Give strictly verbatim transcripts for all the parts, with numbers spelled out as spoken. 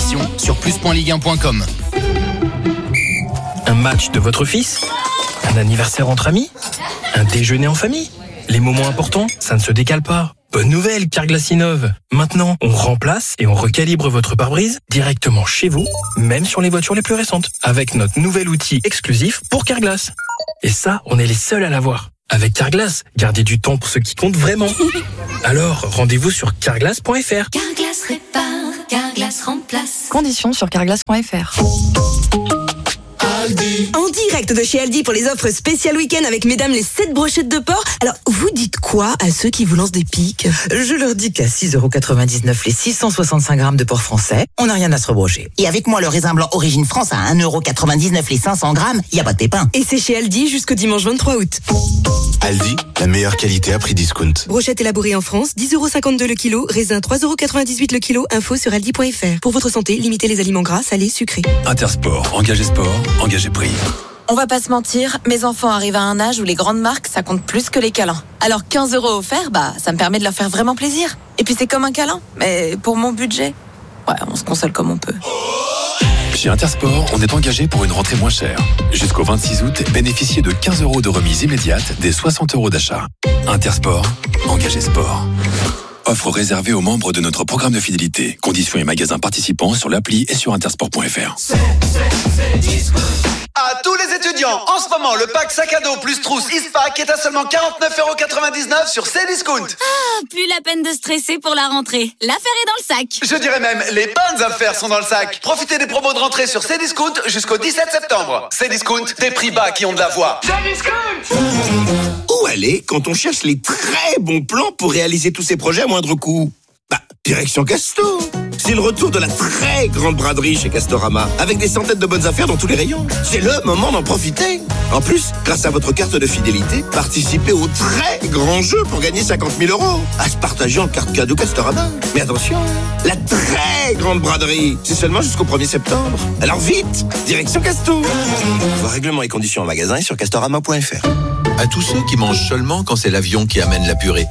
conditions sur plus point ligue un point com. Un match de votre fils ? Un anniversaire entre amis ? Un déjeuner en famille ? Les moments importants, ça ne se décale pas. Bonne nouvelle, Carglass innove. Maintenant, on remplace et on recalibre votre pare-brise directement chez vous, même sur les voitures les plus récentes, avec notre nouvel outil exclusif pour Carglass. Et ça, on est les seuls à l'avoir. Avec Carglass, gardez du temps pour ce qui compte vraiment. Alors, rendez-vous sur carglass point f r. Carglass répare, Carglass remplace. Conditions sur carglass point f r. Aldi. En direct de chez Aldi pour les offres spéciales week-end avec mesdames les sept brochettes de porc. Alors, vous dites quoi à ceux qui vous lancent des piques ? Je leur dis qu'à six euros quatre-vingt-dix-neuf les six cent soixante-cinq grammes de porc français, on n'a rien à se rebrocher. Et avec moi, le raisin blanc Origine France à un euro quatre-vingt-dix-neuf les cinq cents grammes, il n'y a pas de pépin. Et c'est chez Aldi jusqu'au dimanche vingt-trois août. Aldi, la meilleure qualité à prix discount. Brochette élaborée en France, dix euros cinquante-deux le kilo, raisin trois euros quatre-vingt-dix-huit le kilo, info sur aldi point f r. Pour votre santé, limitez les aliments gras, salés, sucrés. Intersport, engagez sport, engagez prix. On va pas se mentir, mes enfants arrivent à un âge où les grandes marques, ça compte plus que les câlins. Alors quinze euros offerts, bah, ça me permet de leur faire vraiment plaisir. Et puis c'est comme un câlin, mais pour mon budget, ouais, on se console comme on peut. Chez Intersport, on est engagé pour une rentrée moins chère. Jusqu'au vingt-six août, bénéficiez de quinze euros de remise immédiate des soixante euros d'achat. Intersport, engagez sport. Offre réservée aux membres de notre programme de fidélité. Conditions et magasins participants sur l'appli et sur intersport point f r. C'est, c'est, c'est disco. À tous les étudiants, en ce moment, le pack sac à dos plus trousse Eastpak est à seulement quarante-neuf euros quatre-vingt-dix-neuf sur Cdiscount. Ah, plus la peine de stresser pour la rentrée. L'affaire est dans le sac. Je dirais même, les bonnes affaires sont dans le sac. Profitez des promos de rentrée sur Cdiscount jusqu'au dix-sept septembre. Cdiscount, des prix bas qui ont de la voix. Cdiscount. Où aller quand on cherche les très bons plans pour réaliser tous ces projets à moindre coût ? Bah, direction Casto. C'est le retour de la très grande braderie chez Castorama, avec des centaines de bonnes affaires dans tous les rayons. C'est le moment d'en profiter. En plus, grâce à votre carte de fidélité, participez au très grand jeu pour gagner cinquante mille euros. À se partager en carte cadeau Castorama. Mais attention, la très grande braderie, c'est seulement jusqu'au premier septembre. Alors vite, direction Casto. Voir règlements et conditions en magasin et sur castorama point f r. À tous ceux qui mangent seulement quand c'est l'avion qui amène la purée.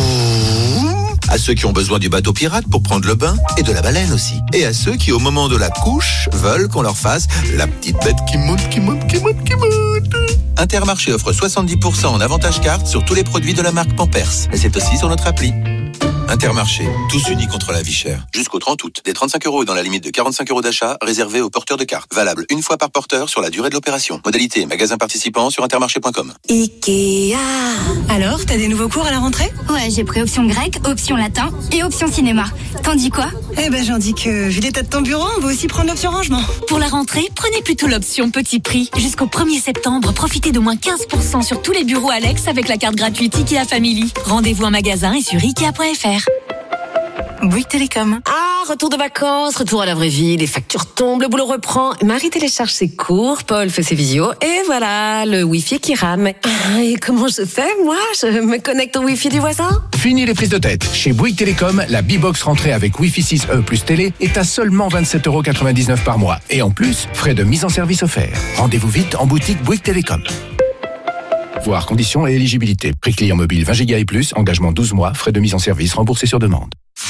À ceux qui ont besoin du bateau pirate pour prendre le bain et de la baleine aussi. Et à ceux qui, au moment de la couche, veulent qu'on leur fasse la petite bête qui monte, qui monte, qui monte, qui monte. Intermarché offre soixante-dix pour cent en avantage carte sur tous les produits de la marque Pampers. Et c'est aussi sur notre appli. Intermarché, tous unis contre la vie chère. Jusqu'au trente août, des trente-cinq euros dans la limite de quarante-cinq euros d'achat réservés aux porteurs de carte. Valable une fois par porteur sur la durée de l'opération. Modalité, magasin participant sur intermarché point com. Ikea. Alors, t'as des nouveaux cours à la rentrée ? Ouais, j'ai pris option grec, option latin et option cinéma. T'en dis quoi ? Eh ben, j'en dis que, vu l'état de ton bureau, on va aussi prendre l'option rangement. Pour la rentrée, prenez plutôt l'option petit prix. Jusqu'au premier septembre, profitez d'au moins quinze pour cent sur tous les bureaux Alex avec la carte gratuite Ikea Family. Rendez-vous en magasin et sur ikea point f r. Bouygues Télécom. Ah, retour de vacances, retour à la vraie vie, les factures tombent, le boulot reprend. Marie télécharge ses cours, Paul fait ses visios, et voilà, le Wi-Fi qui rame. Ah, et comment je fais, moi ? Je me connecte au Wi-Fi du voisin ? Fini les prises de tête. Chez Bouygues Télécom, la B-Box rentrée avec Wi-Fi six E plus télé est à seulement vingt-sept euros quatre-vingt-dix-neuf par mois. Et en plus, frais de mise en service offerts. Rendez-vous vite en boutique Bouygues Télécom. Voir conditions et éligibilité. Prix client mobile vingt giga et plus, engagement douze mois, frais de mise en service remboursés sur demande.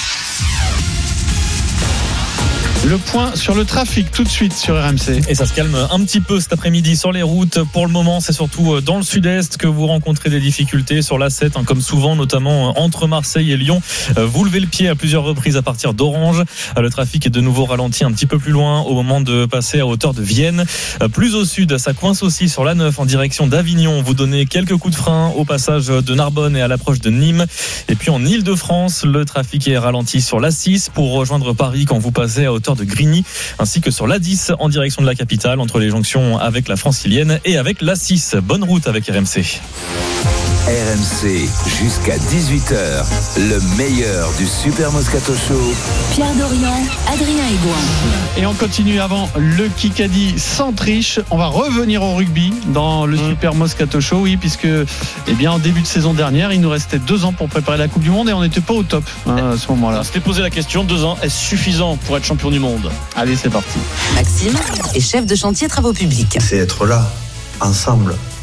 Le point sur le trafic tout de suite sur R M C. Et ça se calme un petit peu cet après-midi sur les routes. Pour le moment, c'est surtout dans le sud-est que vous rencontrez des difficultés sur l'A sept, hein, comme souvent, notamment entre Marseille et Lyon. Vous levez le pied à plusieurs reprises à partir d'Orange. Le trafic est de nouveau ralenti un petit peu plus loin au moment de passer à hauteur de Vienne. Plus au sud, ça coince aussi sur l'A neuf en direction d'Avignon. Vous donnez quelques coups de frein au passage de Narbonne et à l'approche de Nîmes. Et puis en Ile-de-France, le trafic est ralenti sur l'A six pour rejoindre Paris quand vous passez à hauteur de Grigny, ainsi que sur l'A dix en direction de la capitale, entre les jonctions avec la Francilienne et avec l'A six. Bonne route avec R M C. R M C, jusqu'à dix-huit heures, le meilleur du Super Moscato Show. Pierre Dorian, Adrien Aigouin. Et on continue avant le Kikadi sans triche. On va revenir au rugby dans le mmh. Super Moscato Show, oui, puisque eh bien, en début de saison dernière, il nous restait deux ans pour préparer la Coupe du Monde et on n'était pas au top hein, à ce moment-là. On s'était posé la question, deux ans, est-ce suffisant pour être champion du monde ? Allez, c'est parti. Maxime est chef de chantier travaux publics. C'est être là, ensemble,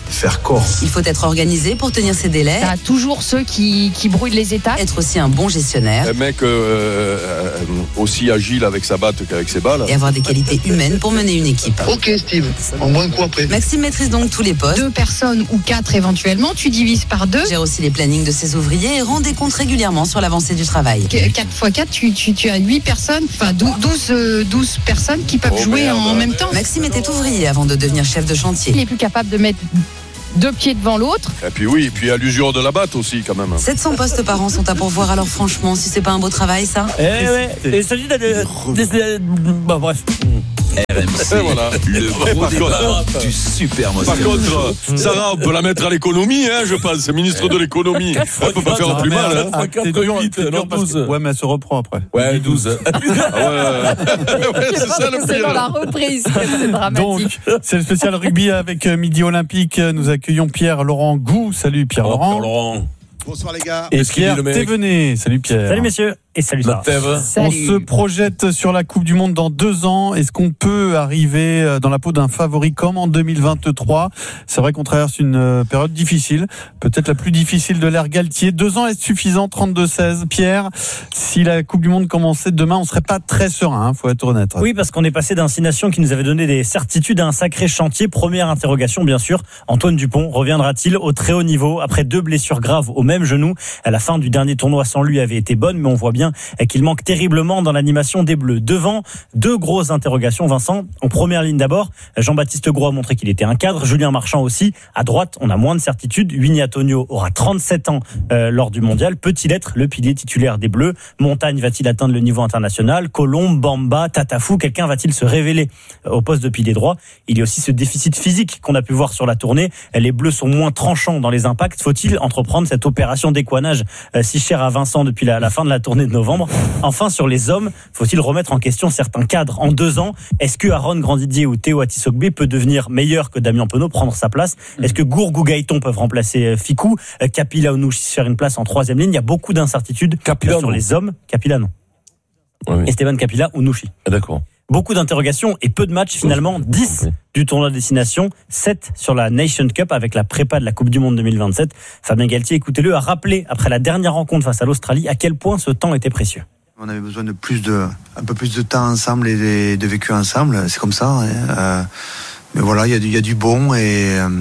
faire corps. Il faut être organisé pour tenir ses délais. T'as toujours ceux qui, qui brouillent les étapes. Être aussi un bon gestionnaire. Un mec euh, euh, aussi agile avec sa batte qu'avec ses balles. Et avoir des qualités humaines pour mener une équipe. Ok Steve, en moins quoi après? Maxime maîtrise donc tous les postes. Deux personnes ou quatre éventuellement, tu divises par deux. Gère aussi les plannings de ses ouvriers et rend des comptes régulièrement sur l'avancée du travail. quatre fois quatre, tu, tu, tu as huit personnes, enfin douze, douze personnes qui peuvent oh jouer merde. en même temps. Maxime était ouvrier avant de devenir chef de chantier. Il est plus capable de mettre deux pieds devant l'autre. Et puis oui, et puis à l'usure de la batte aussi quand même. sept cents postes par an sont à pourvoir, alors franchement, si c'est pas un beau travail ça. Eh ouais, et celui de... Bah bref. R M C, voilà. Le gros débat du Super Moscato. Par contre, Sarah, on peut la mettre à l'économie, hein, je pense. C'est ministre de l'économie. Elle peut pas faire plus mal. Hein. C'est dur, c'est dur parce que... Ouais, mais elle se reprend après. Ouais, douze. Ah ouais, ouais, c'est ça le pire. C'est dans la reprise, c'est dramatique. Donc, c'est le spécial rugby avec Midi Olympique. Nous accueillons Pierre-Laurent Gou. Salut Pierre-Laurent. Oh, Pierre-Laurent. Bonsoir les gars. Et Pierre Thévenet. Salut Pierre. Salut messieurs. Et salut Sarah. On se projette sur la Coupe du Monde dans deux ans. Est-ce qu'on peut arriver dans la peau d'un favori comme en deux mille vingt-trois? C'est vrai qu'on traverse une période difficile, peut-être la plus difficile de l'ère Galtier. Deux ans est suffisant, trente-deux seize. Pierre, si la Coupe du Monde commençait demain, on serait pas très serein, hein, faut être honnête. Oui, parce qu'on est passé d'un Six Nations qui nous avait donné des certitudes à un sacré chantier. Première interrogation, bien sûr. Antoine Dupont reviendra-t-il au très haut niveau après deux blessures graves au même genou? À la fin du dernier tournoi sans lui avait été bonne, mais on voit bien qu'il manque terriblement dans l'animation des Bleus. Devant, deux grosses interrogations, Vincent. En première ligne d'abord, Jean-Baptiste Gros a montré qu'il était un cadre, Julien Marchand aussi. À droite, on a moins de certitudes. Winnie Antonio aura trente-sept ans euh, lors du mondial. Peut-il être le pilier titulaire des Bleus? Montagne va-t-il atteindre le niveau international? Colombe, Bamba, Tatafou, quelqu'un va-t-il se révéler au poste de pilier droit? Il y a aussi ce déficit physique qu'on a pu voir sur la tournée. Les Bleus sont moins tranchants dans les impacts. Faut-il entreprendre cette opération d'écoinage euh, si chère à Vincent depuis la, la fin de la tournée de novembre? Enfin, sur les hommes, faut-il remettre en question certains cadres? En deux ans, est-ce que Aaron Grandidier ou Théo Atisogbe peut devenir meilleur que Damien Penaud, prendre sa place? Est-ce que Gourgou Gaëton peuvent remplacer Ficou? Kapila ou Nouchi se faire une place en troisième ligne? Il y a beaucoup d'incertitudes Kapila, sur non. les hommes. Kapila, non. Oui. Esteban Kapila ou Nouchi. Ah, d'accord. Beaucoup d'interrogations et peu de matchs finalement. dix du tournoi Destination, sept sur la Nation Cup avec la prépa de la Coupe du Monde deux mille vingt-sept. Fabien Galtier, écoutez-le, a rappelé après la dernière rencontre face à l'Australie à quel point ce temps était précieux. On avait besoin de plus de, un peu plus de temps ensemble et de, de vécu ensemble. C'est comme ça. Hein. Euh, mais voilà, il y a du, il y a du bon et, euh,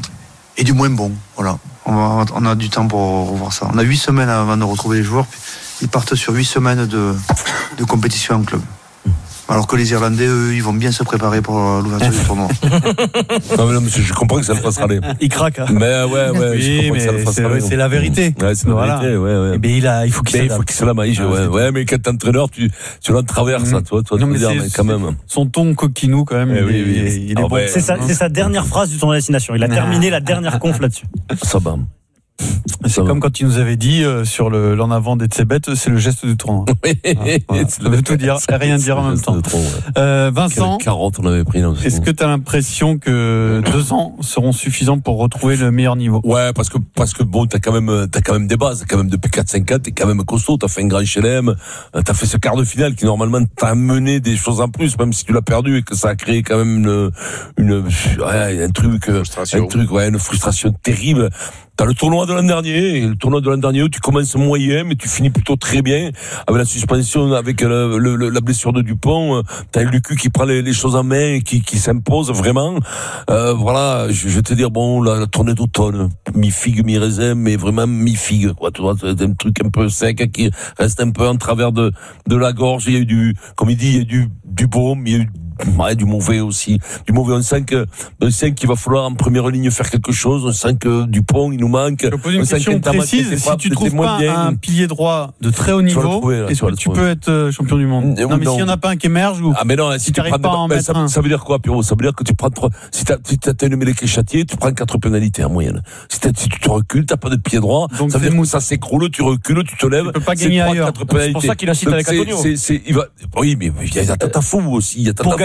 et du moins bon. Voilà. On, va, on a du temps pour revoir ça. On a huit semaines avant de retrouver les joueurs. Puis ils partent sur huit semaines de, de compétition en club. Alors que les Irlandais, eux, ils vont bien se préparer pour l'ouverture du tournoi. Non, mais non, monsieur, je comprends que ça le fasse râler. Il craque. Hein. Mais ouais, ouais, oui, je comprends mais que ça le fasse c'est, râler. c'est la vérité. Ouais, c'est la voilà. vérité, ouais, ouais. Et bien, il a, il faut qu'il il faut qu'il se la maille, ah, ouais. Ouais, mais quand t'es entraîneur, tu, tu l'en traverses, mmh. toi, toi, non, tu mais veux dire, mais quand même. Son ton coquinou, quand même, eh il, oui, oui. il, il est ah, bon. Ouais, c'est, sa, c'est sa dernière phrase du tournoi Destination. Il a terminé la dernière conf là-dessus. Ça va. C'est ça comme va. Quand il nous avait dit euh, sur le l'en avant d'Etsebet, c'est le geste du tournoi. Oui, ah, voilà. Ça veut tout dire, et rien dire en même temps. Trop, ouais. euh, Vincent, quarante on avait pris. Là, est-ce que tu as l'impression que deux ans seront suffisants pour retrouver le meilleur niveau? Ouais, parce que parce que bon, t'as quand même t'as quand même des bases, t'as quand même depuis quatre cinq ans, t'es quand même costaud, t'as fait un grand H L M, t'as fait ce quart de finale qui normalement t'a amené des choses en plus, même si tu l'as perdu et que ça a créé quand même une une ouais, un truc un truc ouais, une frustration terrible. T'as le tournoi de l'an dernier, et le tournoi de l'an dernier, tu commences moyen, mais tu finis plutôt très bien, avec la suspension, avec le, le, la blessure de Dupont, t'as Lucu qui prend les, les choses en main, et qui, qui s'impose vraiment, euh, voilà, je, je vais te dire, bon, la, la tournée d'automne, mi-figue, mi-raisin, mais vraiment mi-figue, quoi, tu vois, c'est un truc un peu sec, qui reste un peu en travers de, de la gorge, il y a eu du, comme il dit, il y a eu du, du baume, il y a eu ouais, du mauvais aussi. Du mauvais, on sent que, on sent qu'il va falloir en première ligne faire quelque chose. On sent que Dupont, il nous manque. Je pose une question précise. Si tu trouves pas bien, un pilier droit de très haut niveau, trouver, là, est-ce que tu peux être champion du monde? Non, mais s'il y en a pas un qui émerge ou. Ah, mais non, si tu prends, pas en ben, ça, ça veut dire quoi, Pierrot? Ça veut dire que tu prends trois, si t'as, si t'as une mêlée qui est châtiée, tu prends quatre pénalités en moyenne. Si, si tu te recules, t'as pas de pied droit. Donc ça veut dire que ça s'écroule, tu recules, tu te lèves. Tu peux pas gagner ailleurs. C'est pour ça qu'il incite avec Antonio. C'est, c'est, il va, oui, mais il y a Tatafou aussi. Il y a Tatafou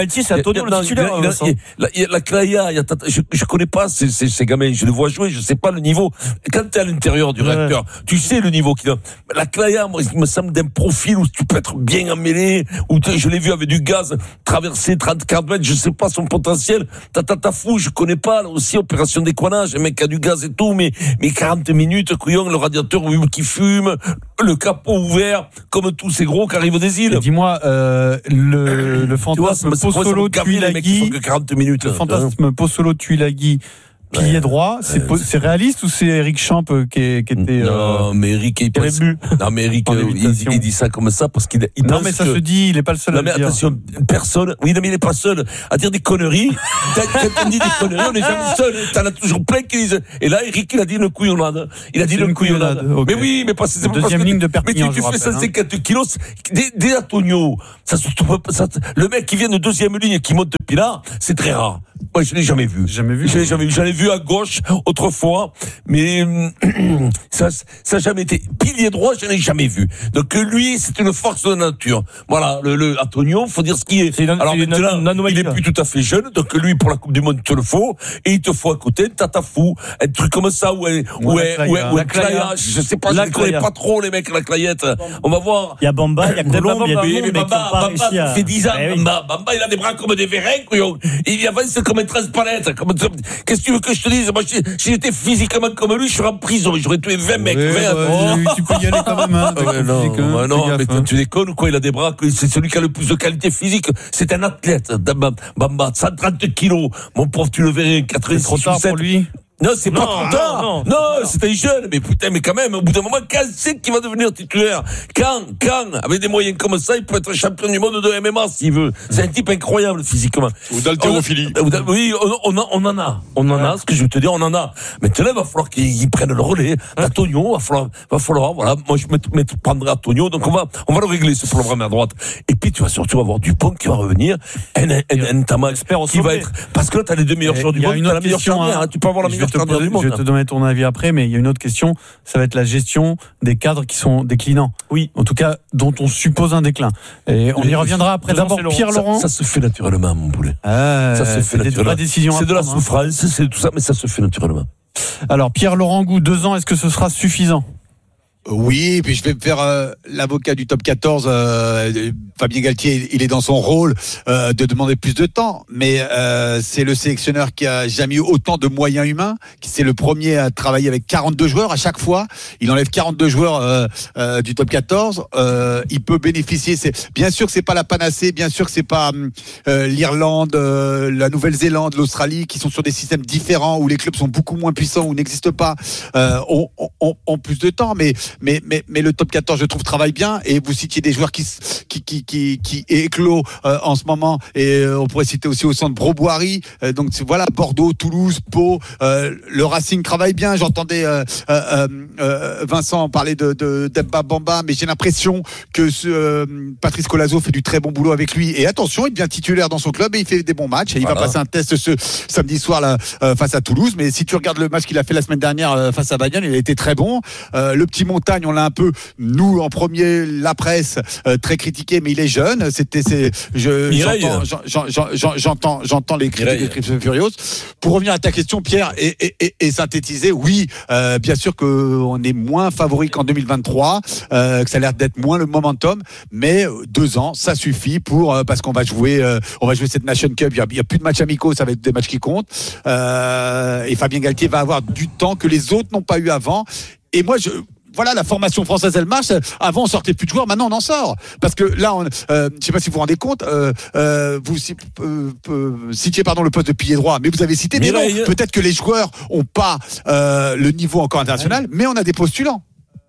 Galtier, c'est Antonio le titulaire. La, la Claya, il y a, je, je connais pas ces, ces, ces gamins, je les vois jouer, je sais pas le niveau. Quand t'es à l'intérieur du ouais. réacteur, tu sais le niveau qu'il a. La Claya, moi, il me semble d'un profil où tu peux être bien emmêlé, où je l'ai vu avec du gaz, traverser trente quarante mètres, je sais pas son potentiel. Tata ta fou, je connais pas, là aussi, opération d'écoinage, un mec qui a du gaz et tout, mais, mais quarante minutes, couillon, le radiateur qui fume, le capot ouvert, comme tous ces gros qui arrivent des îles. Et dis-moi, euh, le, le fantasme Pozzolo Tuilagi, le fantasme Pozzolo Tuilagi, pilier droit, c'est, ouais, c'est réaliste ou c'est Eric Champ qui, est, qui était non, euh, mais Eric, il, pense, non, mais Eric il, il dit ça comme ça parce qu'il il non, pense mais ça que, se dit, il n'est pas le seul non, à mais le dire. Attention, personne, oui, non, mais il n'est pas seul à dire des conneries. Quand on dit des conneries, on n'est jamais seul. T'en as toujours plein qui disent. Et là, Eric, il a dit une couillonnade. Il a dit une couillonnade. Okay. Mais oui, mais pas c'est pas deuxième ligne de Perpignan. Mais tu, tu fais cent cinquante kilos, des, des Antonio. Ça se trouve, ça, le mec qui vient de deuxième ligne et qui monte depuis là, c'est très rare. Moi, je l'ai jamais vu. Jamais vu. Je l'ai jamais vu. J'en ai vu à gauche autrefois, mais ça, ça n'a jamais été pilier droit. Je l'ai jamais vu. Donc lui, c'est une force de nature. Voilà, le, le Antonio, faut dire ce qu'il est. c'est une, Alors c'est maintenant, une, une il est plus tout à fait jeune. Donc lui, pour la Coupe du Monde, il te le faut, et il te faut à côté un tatafou, un truc comme ça, ou un, ou un, ou un, Claya. Je sais pas, la je ne connais pas trop les mecs la Clayette. On va voir. Il y a Bamba, il y a Colombe, il y a mais Bamba, Bamba, ça fait dix ans. Bamba, Bamba, il a des bras comme des vérins, couillon. Il avance comme un transpalette. Comme... Qu'est-ce que tu veux que je te dise? Moi, si j'étais physiquement comme lui, je serais en prison. J'aurais tué vingt mecs. Ouais, vingt. Ouais, oh. Tu peux y aller quand même, hein. Euh, non, physique, hein, non mais hein. Tu déconnes ou quoi? Il a des bras. C'est celui qui a le plus de qualité physique. C'est un athlète. Bamba, cent trente kilos. Mon pauvre, tu le verrais. quatre-vingt-six c'est trop tard pour lui. Non, c'est non, pas trop tard. Non, non, non, non c'était jeune, mais putain, mais quand même, au bout d'un moment, quand c'est qu'il va devenir titulaire? Quand, quand, avec des moyens comme ça, il peut être champion du monde de M M A s'il veut. C'est un type incroyable physiquement. Ou d'haltérophilie. Oui, on, on, on en a, on en a. Ce que je veux te dire, on en a. Maintenant, il va falloir qu'ils prennent le relais. Antonio, va falloir, va falloir, voilà. Moi, je me, me prendrai Antonio, donc on va, on va le régler ce problème à droite. Et puis, tu vas surtout avoir Dupont qui va revenir, un, un, un, un Tama qui va être, parce que là, t'as les deux meilleurs joueurs du monde, t'as la meilleure charnière, hein. Tu peux avoir la meilleure charnière du monde. Je vais te donner ton avis après, mais il y a une autre question. Ça va être la gestion des cadres qui sont déclinants. Oui. En tout cas, dont on suppose un déclin. Et on y reviendra après. D'abord, Pierre Laurent. Ça, ça se fait naturellement, mon poulet. Ah, ça se fait naturellement. C'est de la souffrance, c'est tout ça, mais ça se fait naturellement. Alors, Pierre Laurent Gou, deux ans, est-ce que ce sera suffisant? Oui, puis je vais me faire euh, l'avocat du top quatorze. Euh, Fabien Galtier, il est dans son rôle euh, de demander plus de temps, mais euh, c'est le sélectionneur qui a jamais eu autant de moyens humains, qui c'est le premier à travailler avec quarante-deux joueurs à chaque fois. Il enlève quarante-deux joueurs euh, euh, du top quatorze. Euh, il peut bénéficier. C'est bien sûr que c'est pas la panacée, bien sûr que c'est pas euh, l'Irlande, euh, la Nouvelle-Zélande, l'Australie, qui sont sur des systèmes différents où les clubs sont beaucoup moins puissants ou n'existent pas, euh, ont, ont, ont plus de temps, mais Mais, mais, mais le top quatorze, je trouve, travaille bien. Et vous citiez des joueurs qui, qui, qui, qui, qui éclos euh, en ce moment. Et euh, on pourrait citer aussi au centre Broboiry. Euh, donc voilà, Bordeaux, Toulouse, Pau. Euh, le Racing travaille bien. J'entendais euh, euh, euh, Vincent parler de, de d'Ebba Bamba, mais j'ai l'impression que ce, euh, Patrice Colazo fait du très bon boulot avec lui. Et attention, il devient titulaire dans son club et il fait des bons matchs. Et il voilà. va passer un test ce samedi soir là, euh, face à Toulouse. Mais si tu regardes le match qu'il a fait la semaine dernière euh, face à Bayonne, il a été très bon. Euh, le petit Montagne, on l'a un peu, nous en premier, la presse euh, très critiqué, mais il est jeune. C'était, c'est, je, j'entends, j'entends, j'entends, j'entends, j'entends les critiques de Crypto Furious. Pour revenir à ta question, Pierre, et, et, et, et synthétiser, oui, euh, bien sûr qu'on est moins favori qu'en deux mille vingt-trois, euh, que ça a l'air d'être moins le momentum, mais deux ans, ça suffit pour euh, parce qu'on va jouer, euh, on va jouer cette Nation Cup. Il y a, il y a plus de matchs amicaux, ça va être des matchs qui comptent. Euh, et Fabien Galtier va avoir du temps que les autres n'ont pas eu avant. Et moi, je Voilà, la formation française, elle marche. Avant, on sortait plus de joueurs. Maintenant, on en sort. Parce que là, on, euh, je sais pas si vous vous rendez compte, euh, euh, vous euh, euh, citiez pardon le poste de pilier droit, mais vous avez cité des noms. Peut-être que les joueurs ont pas euh, le niveau encore international, mais on a des postulants.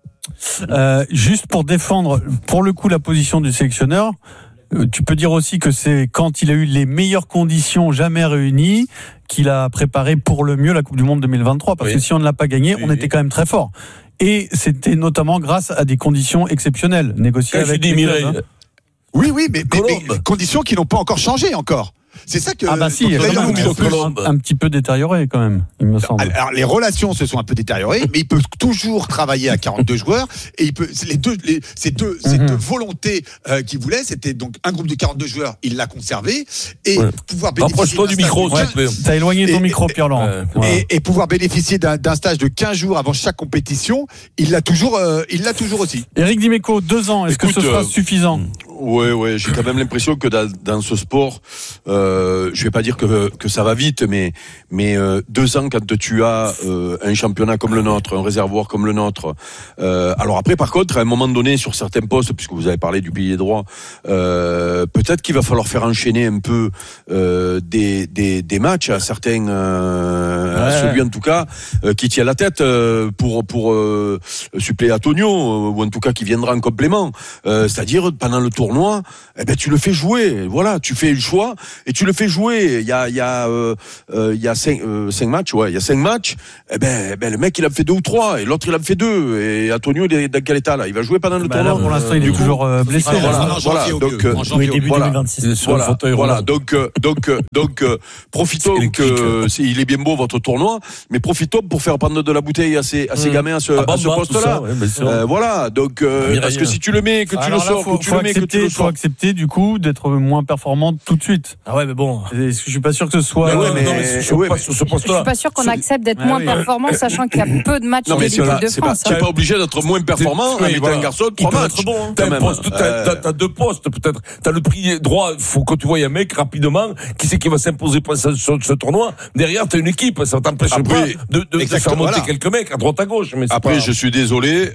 Euh, juste pour défendre, pour le coup, la position du sélectionneur. Tu peux dire aussi que c'est quand il a eu les meilleures conditions jamais réunies qu'il a préparé pour le mieux la Coupe du Monde deux mille vingt-trois. Parce oui. que si on ne l'a pas gagné, oui, on était quand même très fort. Et c'était notamment grâce à des conditions exceptionnelles négociées Quand avec les clubs. Hein. Oui, oui, mais, mais, mais conditions qui n'ont pas encore changé encore. C'est ça que. Ah bah si, il y a quand même un, un petit peu détérioré quand même, il me semble. Alors les relations se sont un peu détériorées, mais il peut toujours travailler à quarante-deux joueurs et il peut. Les deux, les, ces deux, ces mm-hmm. deux volontés euh, qu'il voulait, c'était donc un groupe de quarante-deux joueurs, il l'a conservé et ouais. pouvoir bénéficier. Rapproche-toi du micro, ouais. T'as éloigné ton et, micro, Pierre-Laurent. Et, voilà. et, et pouvoir bénéficier d'un, d'un stage de quinze jours avant chaque compétition, il l'a toujours, euh, il l'a toujours aussi. Éric Dimeco, deux ans, est-ce Écoute, que ce sera euh, suffisant? Ouais, ouais, j'ai quand même l'impression que dans, dans ce sport, euh, je vais pas dire que que ça va vite, mais mais euh, deux ans quand tu as euh, un championnat comme le nôtre, un réservoir comme le nôtre. Euh, alors après, par contre, à un moment donné, sur certains postes, puisque vous avez parlé du pilier droit, euh, peut-être qu'il va falloir faire enchaîner un peu euh, des des des matchs à certains, euh, ouais. à celui en tout cas euh, qui tient la tête euh, pour pour euh, suppléer à Tonio, euh, ou en tout cas qui viendra en complément. Euh, c'est-à-dire pendant le tour tournoi, eh ben tu le fais jouer. Voilà, tu fais le choix et tu le fais jouer. Il y a il y a euh, euh, il y a cinq, euh, cinq matchs, ouais, il y a cinq matchs. Eh ben, eh ben le mec il a fait deux ou trois et l'autre il a fait deux. Et Antonio il est dans quel état là? Il va jouer pendant le bah tournoi. Là, pour l'instant, il est toujours euh, blessé. Ah, voilà, voilà, voilà. Donc euh, oui, début voilà, deux mille vingt-six. Voilà, voilà. Donc euh, donc euh, donc euh, profitons que euh, c'est, il est bien beau votre tournoi, mais profitons pour faire prendre de la bouteille à ces à ces mmh. gamins à ce, ah, à ce poste-là. Ouais, euh, voilà. Donc euh, parce que si tu le mets, que tu Alors le sors, là, que tu le mets, que tu le sors, faut accepter du coup d'être moins performant tout de suite. Ah ouais, mais bon. Je suis pas sûr que ce soit. Mais ouais, mais, non, mais je, ouais, mais je suis pas sûr qu'on accepte d'être moins performant, sachant qu'il y a peu de matchs non, de l'équipe de France. Tu n'es pas obligé d'être moins performant en étant un garçon de trois matchs. T'as deux postes peut-être. T'as le prix droit. Faut que tu vois un mec rapidement qui c'est qui va s'imposer sur ce tournoi. Derrière, t'as une équipe. Ça t'empêche pas de faire monter quelques mecs à droite à gauche. Après, je suis désolé.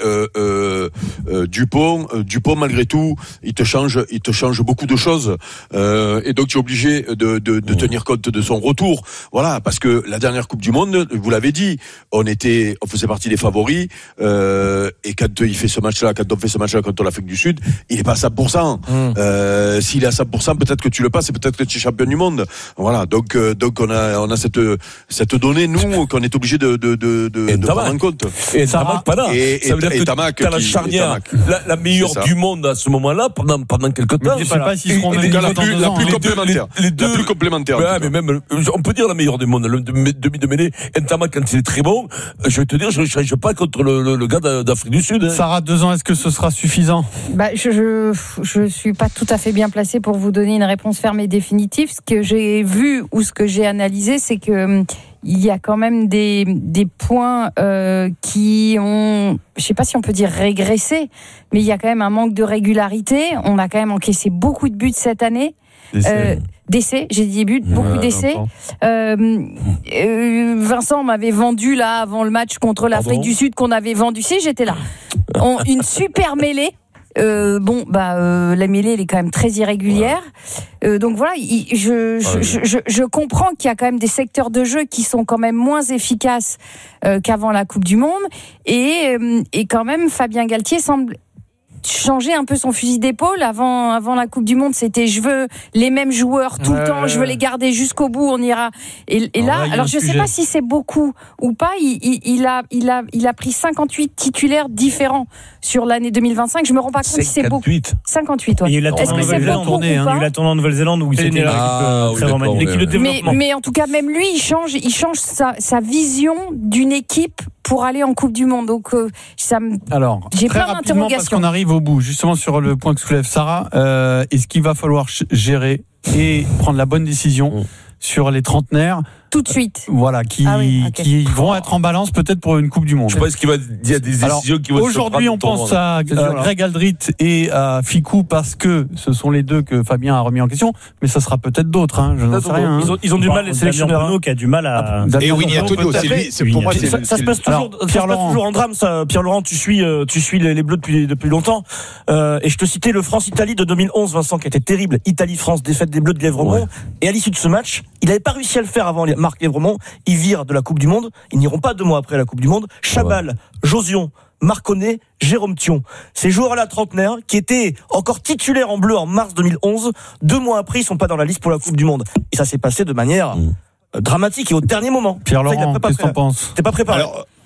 Dupont, Dupont malgré tout, il te change, il te change beaucoup de choses. Euh, et donc tu es obligé de, de, de tenir compte de son retour. Voilà, parce que la dernière Coupe du Monde, vous l'avez dit, on était, on faisait partie des favoris. Euh, et quand il fait ce match-là, quand on fait ce match-là contre l'Afrique du Sud, il est pas à cent pour cent. Mmh. Euh, s'il est à cent pour cent, peut-être que tu le passes et peut-être que tu es champion du monde. Voilà, donc euh, donc on a on a cette cette donnée nous qu'on est obligé de de de de, de prendre en compte. Et Tamac pas là. Et, ça veut dire et, que Tamac t'as la charnière, la, la meilleure du monde à ce moment-là pendant pendant quelques temps. Je sais pas s'ils seront la plus, la plus complémentaire. Les, les deux, la plus complémentaire. Ouais, mais même, on peut dire la meilleure du monde. Le demi de mêlée, Ntamak, quand il est très bon, je vais te dire, je ne change pas contre le, le, le gars d'Afrique du Sud. Hein. Sarah, deux ans, est-ce que ce sera suffisant? Bah, je, je, je suis pas tout à fait bien placée pour vous donner une réponse ferme et définitive. Ce que j'ai vu ou ce que j'ai analysé, c'est que il y a quand même des, des points euh, qui ont, je sais pas si on peut dire régressé, mais il y a quand même un manque de régularité. On a quand même encaissé beaucoup de buts cette année. Euh, d'essais, j'ai dit buts, beaucoup ouais, d'essais. Euh, euh, Vincent m'avait vendu là avant le match contre l'Afrique Pardon du Sud qu'on avait vendu. Si j'étais là, On, une super mêlée. Euh, bon, bah euh, la mêlée elle est quand même très irrégulière. Euh, donc voilà, il, je, je, je, je, je comprends qu'il y a quand même des secteurs de jeu qui sont quand même moins efficaces euh, qu'avant la Coupe du Monde. Et, euh, et quand même, Fabien Galtier semble changer un peu son fusil d'épaule. Avant, avant la Coupe du Monde, c'était je veux les mêmes joueurs tout ouais, le temps, ouais, je veux les garder jusqu'au bout, on ira. Et, et là, là alors je ne sais pas si c'est beaucoup ou pas. Il, il, il a, il a, il a pris cinquante-huit titulaires différents sur l'année deux mille vingt-cinq. Je me rends pas compte si c'est beaucoup. cinquante-huit, ouais. Est-ce que c'est beaucoup ou pas? Il y a eu la tournée en Nouvelle-Zélande où il était là. Mais, mais en tout cas, même lui, il change, il change sa, sa vision d'une équipe pour aller en Coupe du Monde. Donc, euh, ça me... Alors, j'ai très plein rapidement, parce qu'on arrive au bout, justement sur le point que soulève Sarah, euh, est-ce qu'il va falloir gérer et prendre la bonne décision mmh. sur les trentenaires tout de suite. Voilà, qui, ah oui, okay. qui vont être en balance peut-être pour une Coupe du Monde. Je pense qu'il va y a des décisions Alors, qui vont aujourd'hui, on pense à, à Greg Aldrit et à Ficou parce que ce sont les deux que Fabien a remis en question, mais ça sera peut-être d'autres. Hein, je n'en sais rien. Ils ont, ils ont du mal, les sélectionneurs qui a du mal à. Et Winnie Antonio, c'est lui. C'est pour moi. Ça, ça se passe toujours. Alors, ça se passe toujours en drame. Ça, Pierre-Laurent, tu suis, tu suis les, les Bleus depuis depuis longtemps. Euh, et je te citais le France-Italie de deux mille onze, Vincent, qui était terrible. Italie-France, défaite des Bleus de Lièvremont. Ouais. Et à l'issue de ce match, il n'avait pas réussi à le faire avant Marc Lièvremont. Ils virent de la Coupe du Monde. Ils n'iront pas deux mois après la Coupe du Monde. Chabal, ouais. Josion, Marconnet, Jérôme Thion. Ces joueurs-là trentenaires qui étaient encore titulaires en bleu en mars deux mille onze, deux mois après, ils sont pas dans la liste pour la Coupe du Monde. Et ça s'est passé de manière mmh. dramatique et au dernier moment. Pierre-Laurent, qu'est-ce que t'en penses? T'es pas préparé. Alors,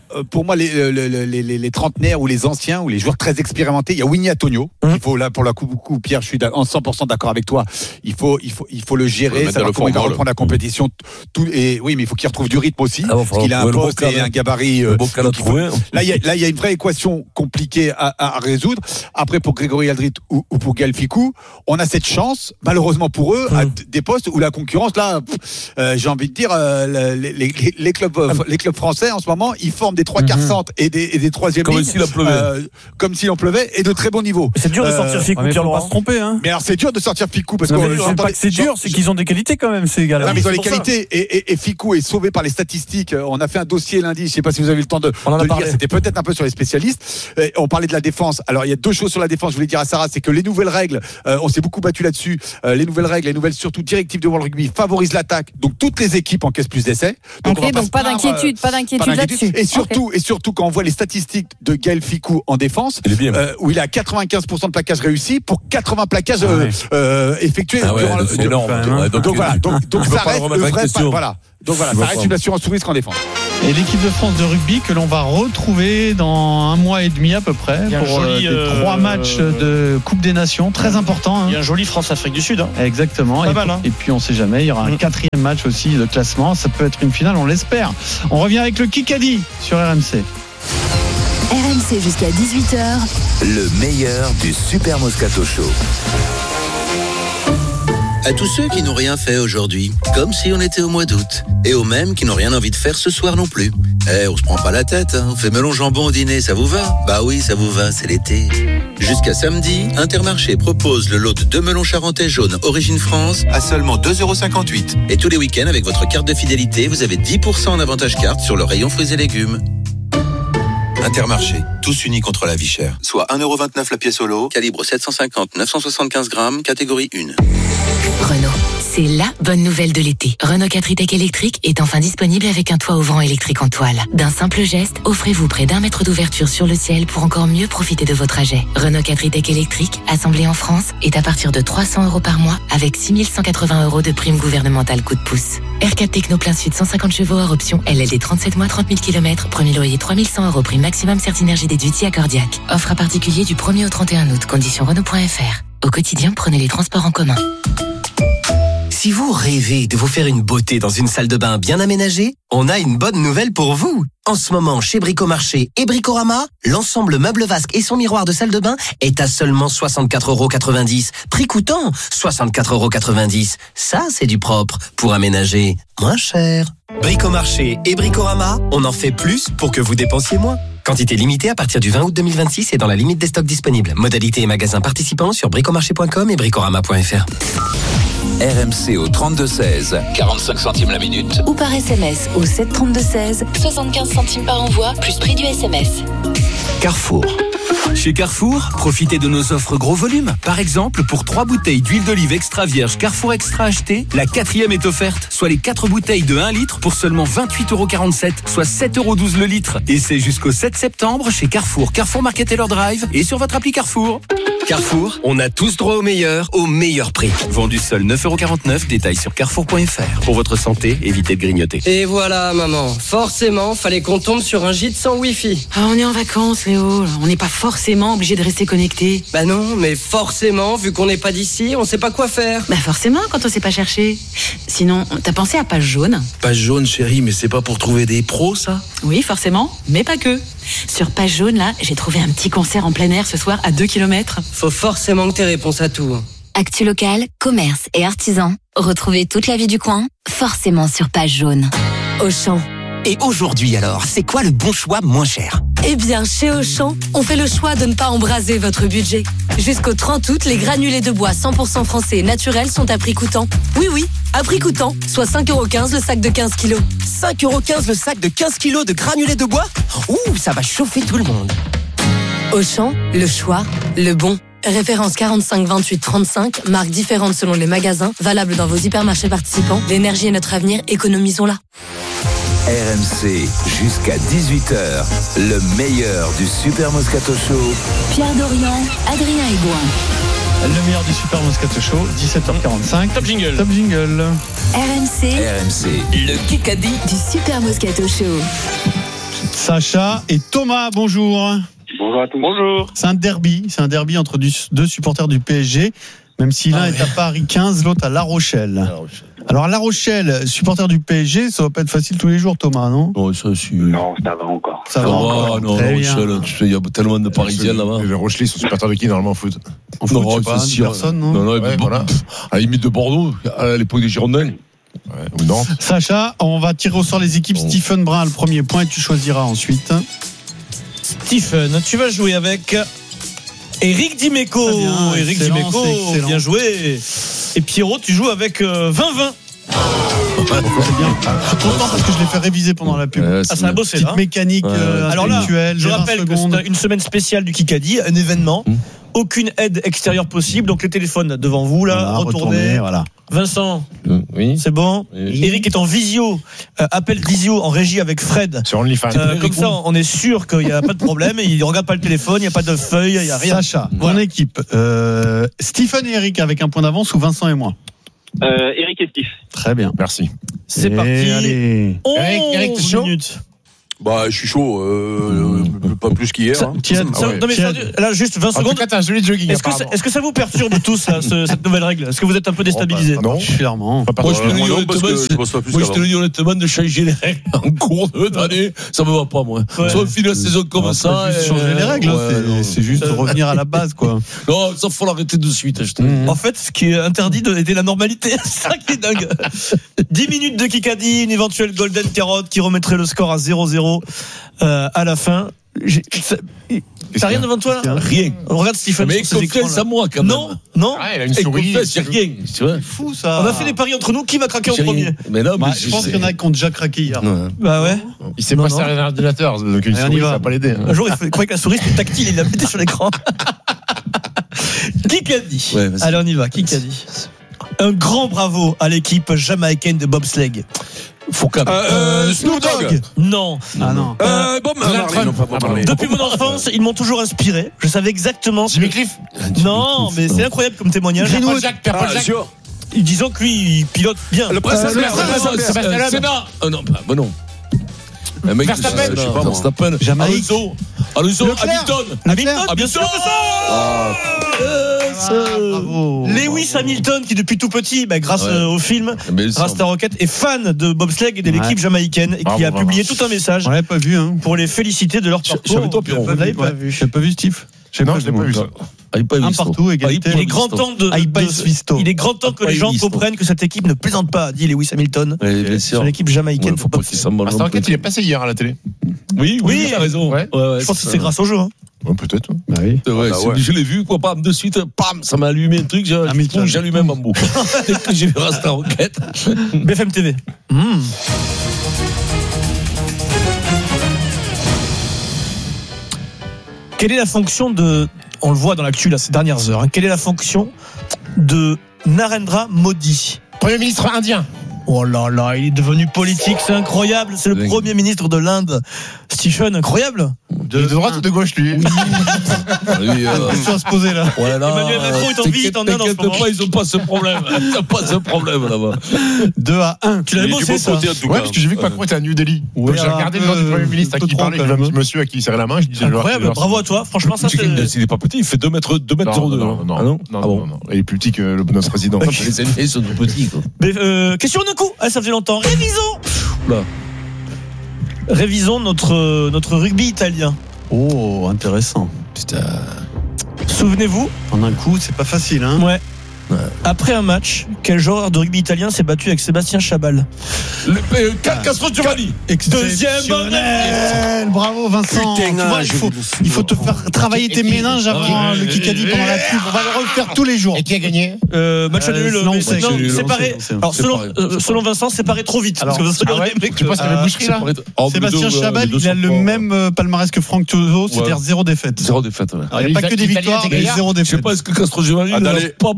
pour moi, les, les, les, les, les trentenaires ou les anciens ou les joueurs très expérimentés, il y a Winnie Antonio. Mmh. Il faut là pour la coup, coup Pierre, je suis en cent pour cent d'accord avec toi. Il faut, il faut, il faut le gérer, savoir comment il va reprendre la compétition. Tout, et oui, mais il faut qu'il retrouve du rythme aussi, ah bon, parce qu'il a un poste et un gabarit. Euh, faut, là, il y a, là, il y a une vraie équation compliquée à, à, à résoudre. Après, pour Grégory Aldrit ou, ou pour Gaël Fickou, on a cette chance, malheureusement pour eux, mmh. à des postes où la concurrence, là, euh, j'ai envie de dire, euh, les, les, les clubs, euh, les clubs français en ce moment, ils forment des trois quarts mmh. centres et des, et des troisième comme lignes, s'il en pleuvait, euh, comme s'il en pleuvait, et de très bon niveau. C'est dur de sortir euh, Fickou, ouais, Pierre Laurent. Pas se tromper, hein. Mais alors c'est dur de sortir Fickou parce que c'est pas que c'est dur, c'est qu'ils ont des qualités quand même ces gars-là. Non, mais ils ont les qualités et, et, et Fickou est sauvé par les statistiques. On a fait un dossier lundi, je sais pas si vous avez eu le temps de, on en a de parlé. lire. C'était peut-être un peu sur les spécialistes. Et on parlait de la défense. Alors il y a deux choses sur la défense. Je voulais dire à Sarah, c'est que les nouvelles règles, euh, on s'est beaucoup battu là-dessus. Euh, les nouvelles règles, les nouvelles surtout directives de World Rugby favorisent l'attaque. Donc toutes les équipes encaissent plus d'essais. Donc, okay, donc pas, pas d'inquiétude, euh, pas d'inquiétude là-dessus. Et surtout, okay. et surtout quand on voit les statistiques de Gaël Fickou en défense, euh, où il a quatre-vingt-quinze pour cent de plaquages réussis pour quatre-vingts plaquages ah ouais. euh, effectués ah ouais, durant donc le. C'est énorme. Donc, donc, donc voilà, donc, donc ça reste le vrai. Voilà. Donc voilà, ça reste une assurance sous risque en défense. Et l'équipe de France de rugby que l'on va retrouver dans un mois et demi à peu près pour joli, euh, trois matchs de Coupe des Nations, très important. Hein. Il y a un joli France-Afrique du Sud. Hein. Exactement. Et, mal, hein. et puis on sait jamais, il y aura un mmh. quatrième match aussi de classement. Ça peut être une finale, on l'espère. On revient avec le Kikadi sur R M C. R M C jusqu'à dix-huit heures. Le meilleur du Super Moscato Show. À tous ceux qui n'ont rien fait aujourd'hui, comme si on était au mois d'août, et aux mêmes qui n'ont rien envie de faire ce soir non plus. Eh, on se prend pas la tête, hein. On fait melon jambon au dîner, ça vous va? Bah oui, ça vous va, c'est l'été. Jusqu'à samedi, Intermarché propose le lot de deux melons charentais jaunes Origine France à seulement deux euros cinquante-huit. Et tous les week-ends, avec votre carte de fidélité, vous avez dix pour cent en avantage carte sur le rayon fruits et légumes. Intermarché, tous unis contre la vie chère. Soit un euro vingt-neuf la pièce au lot, calibre sept cent cinquante neuf cent soixante-quinze grammes, catégorie un. Renault, c'est la bonne nouvelle de l'été. Renault quatre e-Tech électrique est enfin disponible avec un toit ouvrant électrique en toile. D'un simple geste, offrez-vous près d'un mètre d'ouverture sur le ciel pour encore mieux profiter de vos trajets. Renault quatre e-Tech électrique, assemblé en France, est à partir de trois cents euros par mois avec six mille cent quatre-vingts euros de prime gouvernementale coup de pouce. R quatre Techno plein sud cent cinquante chevaux hors option, L L D trente-sept mois trente mille kilomètres, premier loyer trois mille cent euros, prime maximum Certinergie déduit à Cordiac. Offre à particulier du premier au trente et un août, conditions Renault point F R. Au quotidien, prenez les transports en commun. Si vous rêvez de vous faire une beauté dans une salle de bain bien aménagée, on a une bonne nouvelle pour vous. En ce moment, chez Bricomarché et Bricorama, l'ensemble meuble vasque et son miroir de salle de bain est à seulement soixante-quatre euros quatre-vingt-dix. Prix coûtant soixante-quatre euros quatre-vingt-dix. Ça, c'est du propre pour aménager moins cher. Bricomarché et Bricorama, on en fait plus pour que vous dépensiez moins. Quantité limitée à partir du vingt août deux mille vingt-six et dans la limite des stocks disponibles. Modalité et magasins participants sur bricomarché point com et bricorama point F R. R M C au trente-deux seize, quarante-cinq centimes la minute. Ou par S M S au sept trente-deux seize, soixante-quinze centimes par envoi, plus prix du S M S. Carrefour. Chez Carrefour, profitez de nos offres gros volume. Par exemple, pour trois bouteilles d'huile d'olive extra vierge Carrefour Extra achetées, la quatrième est offerte, soit les quatre bouteilles de un litre pour seulement vingt-huit euros quarante-sept, soit sept euros douze le litre. Et c'est jusqu'au sept septembre chez Carrefour, Carrefour Market Taylor Drive et sur votre appli Carrefour. Carrefour, on a tous droit au meilleur, au meilleur prix. Vendu seul neuf euros quarante-neuf, détail sur carrefour point F R. Pour votre santé, évitez de grignoter. Et voilà, maman. Forcément, fallait qu'on tombe sur un gîte sans Wi-Fi. Ah, on est en vacances, Léo. On n'est pas forcément obligé de rester connecté. Bah non, mais forcément, vu qu'on n'est pas d'ici, on sait pas quoi faire. Bah forcément, quand on sait pas chercher. Sinon, t'as pensé à Page Jaune? Page Jaune, chérie, mais c'est pas pour trouver des pros, ça? Oui, forcément, mais pas que. Sur Page Jaune, là, j'ai trouvé un petit concert en plein air ce soir à deux kilomètres. Faut forcément que t'aies réponse à tout. Actu local, commerce et artisans. Retrouvez toute la vie du coin, forcément sur Page Jaune. Auchan. Et aujourd'hui alors, c'est quoi le bon choix moins cher? Eh bien, chez Auchan, on fait le choix de ne pas embraser votre budget. Jusqu'au trente août, les granulés de bois cent pour cent français et naturels sont à prix coûtant. Oui, oui, à prix coûtant, soit cinq euros quinze le sac de quinze kilos. cinq euros quinze le sac de quinze kilos de granulés de bois? Ouh, ça va chauffer tout le monde. Auchan, le choix, le bon. Référence quarante-cinq vingt-huit trente-cinq, marques différentes selon les magasins, valable dans vos hypermarchés participants. L'énergie est notre avenir, économisons-la. R M C jusqu'à dix-huit heures, le meilleur du Super Moscato Show. Pierre Dorian, Adrien Aigouin. Le meilleur du Super Moscato Show, dix-sept heures quarante-cinq. Top jingle. Top jingle. R M C. R M C. Le Kikadi du Super Moscato Show. Sacha et Thomas, bonjour. Bonjour à tous. Bonjour. C'est un derby, c'est un derby entre du, deux supporters du P S G, même si l'un ah, est oui. à Paris quinze, l'autre à La Rochelle. La Rochelle. Alors à La Rochelle, supporter du P S G, ça va pas être facile tous les jours, Thomas, non? Non, ça, c'est... non, ça va encore. Ça va oh, encore. Non, La Rochelle, il y a tellement de Parisiens là-bas. Les Rochelais sont supporters de qui normalement en foot? En foot, non, pas, sûr. Personne, non? Non, non, ouais, bon, voilà. À la limite de Bordeaux, à l'époque des Girondins. Ouais, ou non. Sacha, on va tirer au sort les équipes. Bon. Stephen Brun, le premier point, et tu choisiras ensuite. Stephen, tu vas jouer avec Eric Dimeco. Eric Dimeco, bien joué. Et Pierrot, tu joues avec euh, vingt vingt. C'est bien. Je suis content parce que je l'ai fait réviser pendant la pub. Euh, ah, ça a bossé. Petite là. mécanique ouais. euh, Alors là, je rappelle secondes. que c'est une semaine spéciale du Kikadi, un événement. Hum. Aucune aide extérieure possible. Donc les téléphones devant vous là, voilà, retournez. Voilà. Vincent, oui. c'est bon. Oui. Eric est en visio, euh, appel visio en régie avec Fred. Sur OnlyFans. Euh, comme ça, on est sûr qu'il n'y a pas de problème. Il ne regarde pas le téléphone, il n'y a pas de feuille, il n'y a rien. Sacha, voilà. Mon équipe. Euh, Stephen et Eric avec un point d'avance ou Vincent et moi? Euh, Eric et Steve. Très bien. Merci. C'est et parti. Allez. Eric, Eric, t'es chaud? Minutes. Bah, je suis chaud, euh, mmh. pas plus qu'hier. Ça, hein. Tiens, ça, non mais ça, là, juste vingt en secondes. En tout cas, t'as un joli jogging. Est-ce que, ça, est-ce que ça vous perturbe tous, là, ce, cette nouvelle règle? Est-ce que vous êtes un peu déstabilisés? Oh, bah, non, clairement. Moi, je te le dis honnêtement, moi, je te le dis honnêtement, de changer les règles en cours d'année, ça me va pas, moi. Ouais. Soit on finit la saison comme ça. C'est juste changer les règles, ouais, c'est juste revenir à la base, quoi. Non, ça, faut l'arrêter de suite, je te dis. En fait, ce qui est interdit était la normalité. C'est ça qui est dingue. dix minutes de Kikadi, une éventuelle Golden Carotte qui remettrait le score à zéro zéro. Euh, à la fin, t'as rien devant toi là? Rien. Regarde Stephen. Mais confiance à moi quand même. Non, non. Ah, il a une souris. Confiance, il y a rien. Tu vois? C'est fou ça. On a fait des paris entre nous. Qui va craquer en premier? Mais non, bah, je pense qu'il y en a qui ont déjà craqué hier. Non. Bah ouais. Il s'est pas servi un ordinateur, donc une souris, ça va pas l'aider. Un jour, il croyait que la souris c'était tactile, il l'a pété sur l'écran. Kikadi. Ouais, allez, on y va. Kikadi. Un grand bravo à l'équipe jamaïcaine de bobsleigh. Foucault. Euh, euh, Snoop Dogg. Non. Ah non. Euh, bon, Marley, non, pas Marley. Depuis mon enfance, ils m'ont toujours inspiré. Je savais exactement. Jimmy Cliff. Non, mais c'est incroyable comme témoignage. Pierre-Paul Jacques. Pierre-Paul Jacques. Disons que lui, il pilote bien. Le prince Sébastien Sénat. Non, bah non. Verstappen. Verstappen. Jamaïque. Alonso. Alonso. Hamilton. Hamilton. Bien sûr. Bravo. Lewis Hamilton qui depuis tout petit, bah, grâce ouais. au film, grâce à Rocket, est fan de bobsleigh et de l'équipe ouais. jamaïcaine et bravo, qui a bravo. publié tout un message. On l'avait pas vu hein. pour les féliciter de leur parcours. J'avais toi, Pierrot. Vous l'avez pas vu. J'ai pas vu Steve. Non, je l'ai pas vu ça. Un partout, égalité. Il est grand temps de, de il est grand temps que les gens comprennent que cette équipe ne plaisante pas, dit Lewis Hamilton. Oui, sur l'équipe jamaïcaine. Faut pas qu'il s'emballe. Asta Rocket, il est passé hier à la télé. Oui, oui, tu as raison. Ouais. Ouais, ouais, je pense que c'est grâce au jeu. Hein. Ouais, peut-être. Bah oui. Ouais, ah, ouais. Je l'ai vu, quoi, bam, de suite, bam, ça m'a allumé un truc, j'ai, j'ai allumé un bambou. Dès que j'ai vu Asta Rocket. B F M T V. Mmh. Quelle est la fonction de, on le voit dans l'actu là ces dernières heures, hein, quelle est la fonction de Narendra Modi, Premier ministre indien? Oh là là, il est devenu politique, c'est incroyable, c'est le Dingue. Premier ministre de l'Inde. Stephen, incroyable. De, de droite ou de gauche, lui? Oui. oui euh... question à se poser là. Ouais, là Emmanuel Macron est en visite en Inde en ce moment. Pas, ils n'ont pas ce problème. Ils n'ont pas ce problème là-bas. deux à un. Tu l'avais bossé ça? Ouais, parce que j'ai vu que Macron était à New Delhi. Ouais, j'ai regardé le nom du Premier ministre à qui il parlait. J'ai vu un petit monsieur à qui il serrait la main. Je disais, incroyable, bravo à toi. Franchement, ça c'est. Il n'est pas petit, il fait deux mètres zéro deux. Non, non, non. Il est plus petit que notre président. Les ennemis sont tout petits. Question d'un coup. Ça faisait longtemps. Révisons. Révisons notre, notre rugby italien. Oh, intéressant. Putain. Souvenez-vous. En un coup, c'est pas facile, hein. Ouais. Ouais. Après un match, quel joueur de rugby italien s'est battu avec Sébastien Chabal? Le euh, Castro Giovanni. Deuxième bonne. Bravo Vincent. Putain, tu vois, il faut, il faut te faire travailler tes méninges avant le Kikadi pendant la pub. On va le refaire tous les jours. Et qui a gagné? euh, Match nul. Euh, non, c'est non, séparé. Alors selon, euh, selon Vincent, séparé trop vite. Alors, parce que ah ouais, tu penses qu'il y a la boucherie là? Sébastien Chabal, il a le même palmarès que Franck Tuoso, c'est-à-dire zéro défaite. Zéro défaite. Il n'y a pas que des victoires, mais zéro défaite. Je sais pas, est-ce que Castro Giovanni n'a pas beaucoup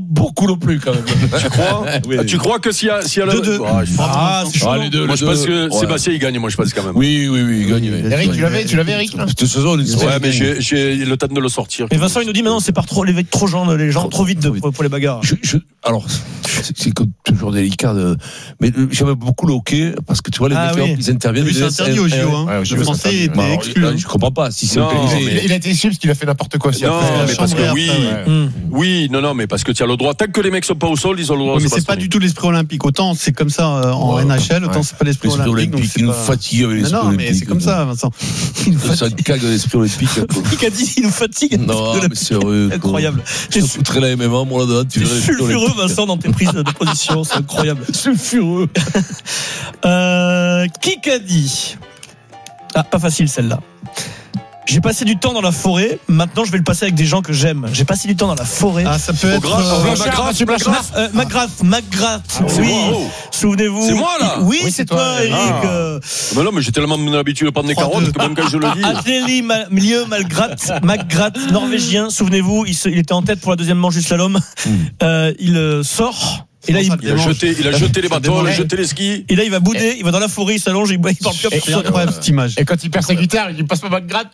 beaucoup non plus, quand même. Tu crois oui. Ah, tu crois que s'il y a, s'il y a deux, deux. Ah, Ah, c'est chaud. Ah, les deux, moi, les je deux. pense que Ouais. Sébastien, il gagne, moi, je pense quand même. Oui, oui, oui, il gagne. Oui. Eric, tu l'avais, tu l'avais, Eric là Cette saison, il Ouais, mais j'ai, j'ai le temps de le sortir. Et Vincent, il nous dit maintenant, c'est par trop, les mecs trop gens, les gens trop vite de, pour, pour les bagarres. Je, je, alors, c'est, c'est comme toujours délicat, de, mais euh, j'aime beaucoup le hockey parce que tu vois, les Ah mecs, oui. ils interviennent. Lui, c'est interdit au J O. Hein. Ouais, au J O, Le c'est français interdit. était Alors, exclu. là, hein. je comprends pas. Si c'est Non, autorisé. mais- Il a été exclu parce qu'il a fait n'importe quoi. Non, mais parce que chambré oui, après, Hum. oui, non, non, mais parce que tu as le droit. Tant que les mecs sont pas au sol, ils ont le droit Ouais, de mais se c'est pas bastonner. du tout l'esprit olympique. Autant c'est comme ça euh, en Ouais. N H L, autant Ouais. c'est pas l'esprit L'esprit olympique. donc olympique, c'est il nous pas- fatigue avec Mais l'esprit non, mais olympique. c'est comme ça, Vincent. Il nous Ça fatigue. cague l'esprit olympique. Qui a dit, il nous fatigue. Non, mais sérieux. quoi. Incroyable. Je te foutrais la M M A, moi là-dedans, tu T'es verrais l'esprit sulfureux, olympique. Vincent, dans tes prises de position. C'est incroyable. Sulfureux. Euh, qui qu'a dit? Ah, pas facile celle-là. J'ai passé du temps dans la forêt, maintenant je vais le passer avec des gens que j'aime. J'ai passé du temps dans la forêt. Ah, ça peut être. Grâce, euh, euh, Magrath, Magrath. Ma- euh, McGrath, McGrath, c'est oui. moi, oh. Souvenez-vous. C'est moi, là. Oui, Oui, c'est c'est toi, toi, Eric. ah. Euh, Mais non, mais j'ai tellement l'habitude de prendre des trois carottes deux. que même quand je le dis. Atleli Ma- Milieu Malgrath, McGrath, norvégien. Souvenez-vous, il, se- il était en tête pour la deuxième manche du slalom. Euh, il euh, sort. Et là, il, Il a jeté, il a jeté les bâtons, il a jeté les skis. et là, il va bouder, il va dans la forêt, il s'allonge, il, il parle plus à C'est personne. incroyable cette image. Et quand il perd sa guitare, il dit passe pas ma gratte.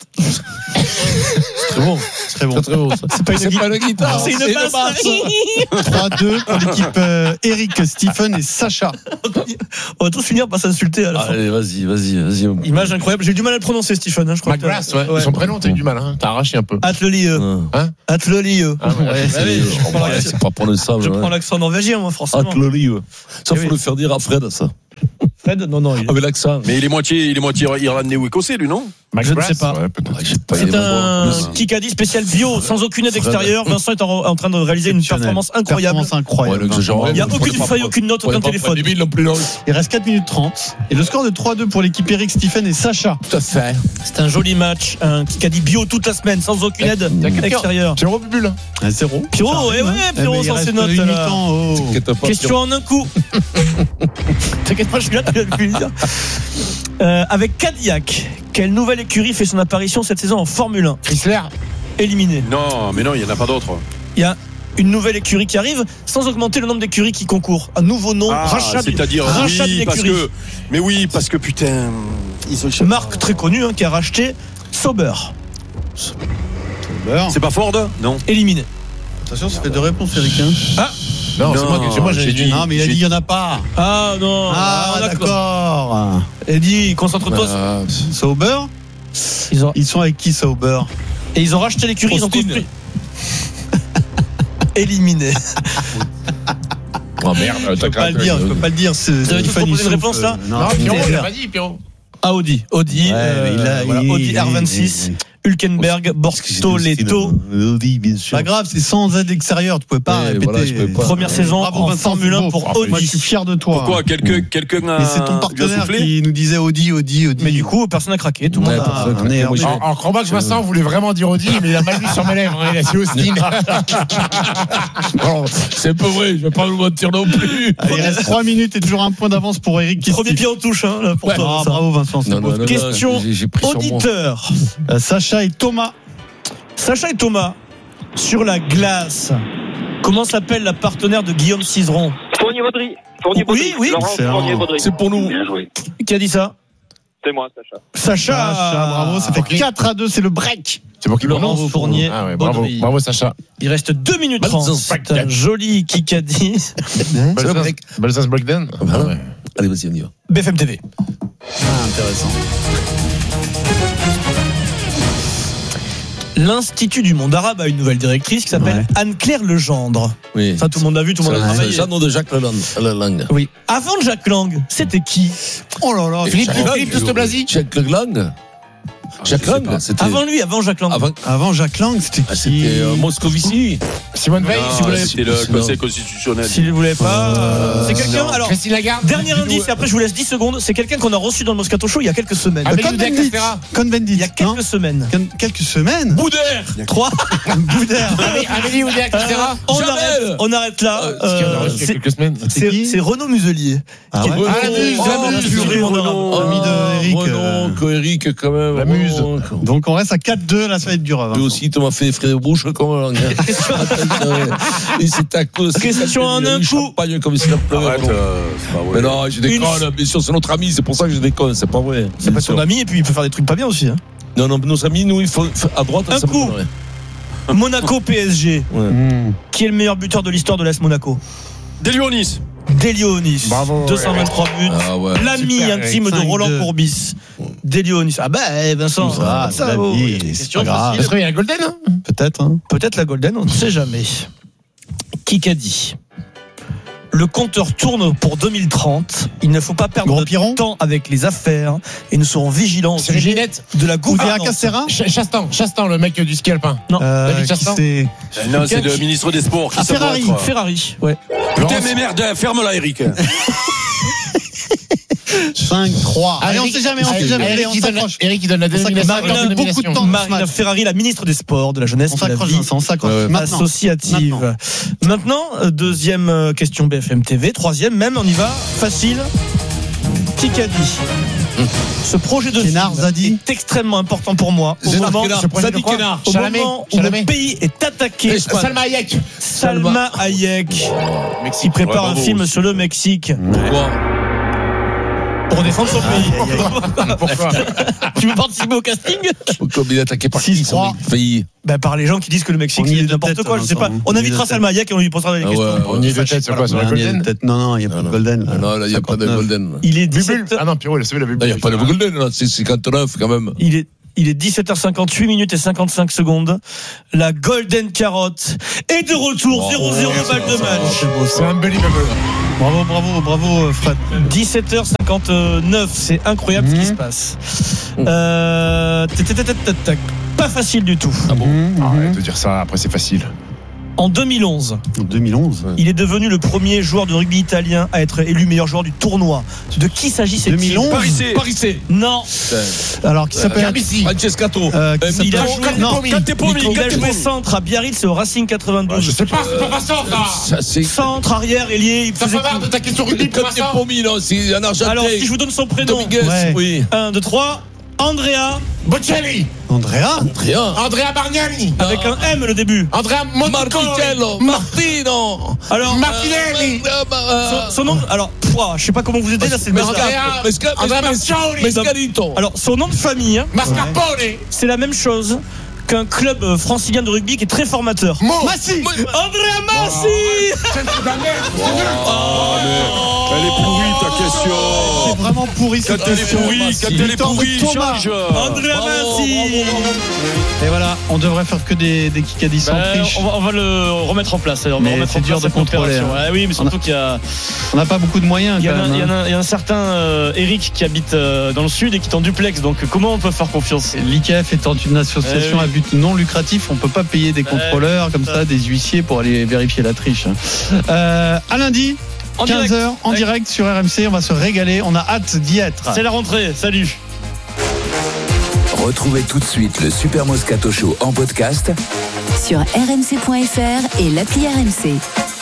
C'est très bon. C'est très bon. Très très bon, ça. C'est pas une, C'est gui- pas une guitare. c'est une basse. trois deux pour l'équipe euh, Eric, Stephen et Sacha. On va tous finir par s'insulter à la fin. Allez, vas-y, vas-y, vas-y. Image incroyable. J'ai eu du mal à le prononcer, Stephen. Hein, je crois. McGrath, que- ouais. Son prénom, t'as eu du mal, hein. T'as arraché un peu. Atleli. Hein Atleli. Ah ouais, Ouais, Ah oui, je prends ouais, l'accent- c'est pas pour ça. Je prends l'accent norvégien, moi, forcément. Atleli, ouais. Ça, Eh faut oui. le faire dire à Fred, ça. Fred, non, non. Il... Avec l'accent. Mais il est moitié, il est moitié irlandais ou écossais, lui, non? Je ne sais pas. Ouais, peut-être. Ouais, j'ai pas C'est aimé un voir. Kikadi spécial bio, sans aucune aide Fred. extérieure. Vincent est en, en train de réaliser une performance incroyable. Performance incroyable. Ouais, l'exagération. Il n'y a Faut aucune pas feuille, prendre- aucune note, faut aucun pas téléphone. prendre débile non plus, non. Il reste quatre minutes trente. Et le score de trois deux pour l'équipe Eric, Stephen et Sacha. Tout à fait. C'est un joli match. Un Kikadi bio toute la semaine, sans aucune aide extérieure. Pierrot Bubule. Un zéro. Pierrot, eh ouais, Pierrot, sans ses notes. Une là. mi-temps. Oh. T'inquiète pas. Question en un coup. T'inquiète pas, je suis là, tu viens de le dire. Euh, avec Cadillac, quelle nouvelle écurie fait son apparition cette saison en Formule un? Chrysler. Éliminé. Non, mais non, il n'y en a pas d'autres. Il y a une nouvelle écurie qui arrive sans augmenter le nombre d'écuries qui concourent. Un nouveau nom, Ah, rachat, c'est-à-dire, rachat oui, d'une parce écurie. que, mais oui, parce que putain, ils ont Marque très connue hein, qui a racheté Sauber. C'est pas Ford? Non. Éliminé. Attention, ça fait deux réponses, Eric. Hein. Ah Non, c'est Non, moi, que- c'est moi, j'ai j'ai dit. dit- Non, mais il a dit il n'y en a pas. Ah non. Ah, d'accord. Eddie, concentre-toi. Ah, Sauber Ils ont... Ils sont avec qui, Sauber? Et ils ont racheté l'écurie, ils ont Austin. construit. Éliminé. Oh merde, Je peux pas le dire, je peux pas le dire. Vous avez tous proposé une réponse là? Non, Non, Pierrot, T il R. a pas dit, Pierrot. Ah, Audi. Audi. Ouais, euh, il a- voilà, il- Audi il- R vingt-six. il- Hulkenberg, Bortoletto. Audi, bien sûr. Pas grave, c'est sans aide extérieure, tu pouvais pas Ouais, répéter. voilà, je pouvais pas. Première saison Bravo, en Vincent, Formule c'est un beau. pour Ah, moi, je Audi. suis fier de toi. Pourquoi? Quelqu'un, quelqu'un a. Mais c'est ton lui a partenaire soufflé qui nous disait Audi, Audi, Audi. Mais du coup, personne n'a craqué. Tout le monde Ouais, a. personne. on est- Moi, j'ai- En, en combat que Vincent voulait vraiment dire Audi, mais il a mal vu sur mes lèvres. hein, Il a dit Austin. Non, c'est pas vrai, je vais pas vous mentir non plus. Allez, il reste trois minutes et toujours un point d'avance pour Eric qui Premier pied en touche hein, là, pour Ouais, toi. ah, ça. bravo Vincent. c'est Non, beau. non, non, Question j'ai- j'ai pris sur moi. auditeur. Euh, Sacha et Thomas. Sacha et Thomas, sur la glace, comment s'appelle la partenaire de Guillaume Cizeron? Fournier-Vaudry. Fournier-Vaudry. Oui, oui. Laurent Excellent. Fournier-Vaudry. C'est pour nous. Bien joué. Qui a dit ça? C'est moi, Sacha. Sacha. Sacha, bravo, ça fait quatre à deux, c'est le break. C'est pour qui Laurent prononce Fournier. Ah ouais, bravo, Baudry. bravo Sacha. Il reste deux minutes trente. C'est un joli Kikadi. Balsas Balsas Breakdown. Ah, bah, ouais. Allez, vas-y, on y va. B F M T V. Ah, intéressant. L'Institut du monde arabe a une nouvelle directrice qui s'appelle Ouais. Anne-Claire Legendre. Oui. Ça, tout le monde l'a vu, tout le monde l'a travaillé. C'est Jeannot de Jacques Leland- Lelang. Oui. Avant Jacques Lang, c'était qui? Oh là là, Philippe, Jacques Philippe Lang, Tostoblasi. Jacques Lelang. Jacques je sais Lang, pas. c'était. Avant lui, avant Jacques Lang. Avant, Avant Jacques Lang, c'était ah, qui? c'était euh, Moscovici. Simone Veil, si vous Non, l'avez. c'était le Conseil constitutionnel. Si vous voulez pas, Euh, c'est quelqu'un quelqu'un. Alors, dernier indice, et après je vous laisse dix secondes. C'est quelqu'un qu'on a reçu dans le Moscato Show il y a quelques semaines. Cohn-Bendit. Cohn-Bendit. Il y a quelques semaines. Quelques semaines. Boudère. Trois. Boudère. Amélie Oudéa, et cetera. On arrête, on arrête là. Euh, il y a quelques semaines. C'est, c'est Renaud Muselier. Ah, qui ouais. est Ah, la Muse, oh, la Muse, purée, Renaud, honorable. Ami de Eric. Renaud, Eric, quand même. La Muse. Donc on reste à quatre deux, là ça va être dur. Lui aussi, tu m'as fait des frais de bouche comme un Et c'est à cause. Question en un coup. Champagne comme si ça pleuvait. Arrête, euh, c'est pas vrai. Mais non, je déconne. Bien sûr, c'est notre ami, c'est pour ça que je déconne, c'est pas vrai. C'est pas son ami, et puis il peut faire des trucs pas bien aussi. Hein. Non, non, nos amis, nous, il faut à droite. Un ça coup. Monaco P S G. Ouais. Mmh. Qui est le meilleur buteur de l'histoire de l'A S Monaco? Delionis. Delionis. Bravo. deux cent vingt-trois buts. Ah ouais. L'ami Super, intime de cinq deux. Roland Courbis. Delionis. Ah bah Vincent, Ah, ça la vaut. vie, c'est Question pas grave. facile. Parce qu'il y a la Golden, hein. Peut-être. Hein. Peut-être la Golden, on ne sait jamais. Qui qu'a dit? Le compteur tourne pour deux mille trente. Il ne faut pas perdre Gros de Piron temps avec les affaires et nous serons vigilants au C'est sujet Ginette. de la Oudéa gouvernance. Castéra. Ch- Chastan, Chastan, le mec du ski alpin. Non. Euh, David qui Chastan. c'est Euh, Non, c'est le ministre des Sports. Qui Ah, ça doit Ferrari. être Ferrari, ouais. Putain, mais merde, ferme-la, Eric. cinq trois. Allez, on Eric- sait jamais, on sait Eric- jamais. Allez, Eric, on il donne la- s'accroche. Eric, il donne la On s'accroche. dénomination. Marina, la dénomination. beaucoup de temps. Marina match. Ferrari, la ministre des Sports, de la jeunesse, On de la s'accroche, vie Vincent, on s'accroche. Ouais, ouais. Maintenant. associative. Maintenant. Maintenant, euh, deuxième euh, question B F M T V, troisième même, on y va, facile. Qui qu'a dit? Ce projet de Kénard, film Zadi. est extrêmement important pour moi. Au Zénard, moment, Kénard, Ce projet de Zadi quoi Kénard. au Chalamet, moment où Chalamet. le pays est attaqué. Salma Hayek. Salma Hayek, qui prépare Ouais, un bravo. film sur le Mexique Pourquoi? pour défendre son pays. Pourquoi? Tu veux participer au casting? Comme il est attaqué par qui? six trois. Son pays. Ben, par les gens qui disent que le Mexique On y est c'est de n'importe tête, quoi, je sais Vincent. pas. On On y est invitera de Salma Hayek et on lui posera des Ah questions. ouais, ouais. On y est de tête, c'est quoi, sur la On y est de Golden? tête. Non, non, il n'y a pas de Golden. là. Non, là, il n'y a pas de cinquante-neuf. Golden. Il est Bubule. dix-sept Ah non, Pierrot, il a sauvé la Il Bubule. n'y a pas de Golden, là. C'est cinquante-neuf, quand même. Il est Il est dix-sept heures cinquante-huit minutes et cinquante-cinq secondes. La Golden Carotte est de retour. zéro zéro balle de match. C'est unbelievable. Bravo, bravo, bravo, Fred. dix-sept heures cinquante-neuf. C'est incroyable ce qui se passe. Euh, tac, tac, tac, tac, tac. Pas facile du tout. Ah bon? Arrête de dire ça, après c'est facile. En deux mille onze, En deux mille onze. il est devenu le premier joueur de rugby italien à être élu meilleur joueur du tournoi. De qui s'agissait-il? deux mille onze. Parisé. Parisé. Non. Alors, qui s'appelle Francescato. euh, qui Euh, s'appelle- Il a Nico- joué, Non, il a joué centre à Biarritz et au Racing quatre-vingt-douze. Je sais pas, c'est pas Vincent, ça. Ça, c'est. Centre, arrière, ailier. Il Ça faisait fait marre de ta question rugby pour Quand t'es Vincent. promis, non, c'est un Argentin. Alors, si je vous donne son prénom. Dominguez, Ouais. oui. un, deux, trois. Andrea, Bocelli. Andrea. Rien. Andrea Bargnani. avec un M le début. Andrea Monticello. Martitello. Martino. Alors, Martinelli. Euh, bah, euh, son, son nom. Alors, pouah, je sais pas comment vous aider là, c'est le Mesca- bazar. Andrea- Mesca- Andrea Mesca- Marcioni. Mescarito. Alors, son nom de famille, hein, Mascarpone. c'est la même chose qu'un club euh, francilien de rugby qui est très formateur. Mo. Massi. Andrea Massi. Elle est pourrie ta question. C'est vraiment pourri Quand cette elle est question. pourrie, quand elle est Victor pourrie, Thomas. change. Andrea Massi. Et voilà, on devrait faire que des, des Kikadi sans Bah, triche. on, va, on va le remettre en place. Alors, on va Mais remettre c'est en dur place de cette contrôler, opération. hein. Ouais, oui, mais surtout qu'il y a, On n'a pas beaucoup de moyens. il y, a quand un, même, il y a hein. un- il y a un certain euh, Eric qui habite euh, dans le sud et qui est en duplex. Donc, comment on peut faire confiance? L'I K F étant une association Eh oui. à but non lucratif, on peut pas payer des contrôleurs comme ça, des huissiers pour aller vérifier la triche. Euh, à lundi, En quinze direct. heures, en Ouais. direct sur R M C, on va se régaler, on a hâte d'y être. C'est la rentrée. Salut. Retrouvez tout de suite le Super Moscato Show en podcast Sur r m c point f r et l'appli R M C.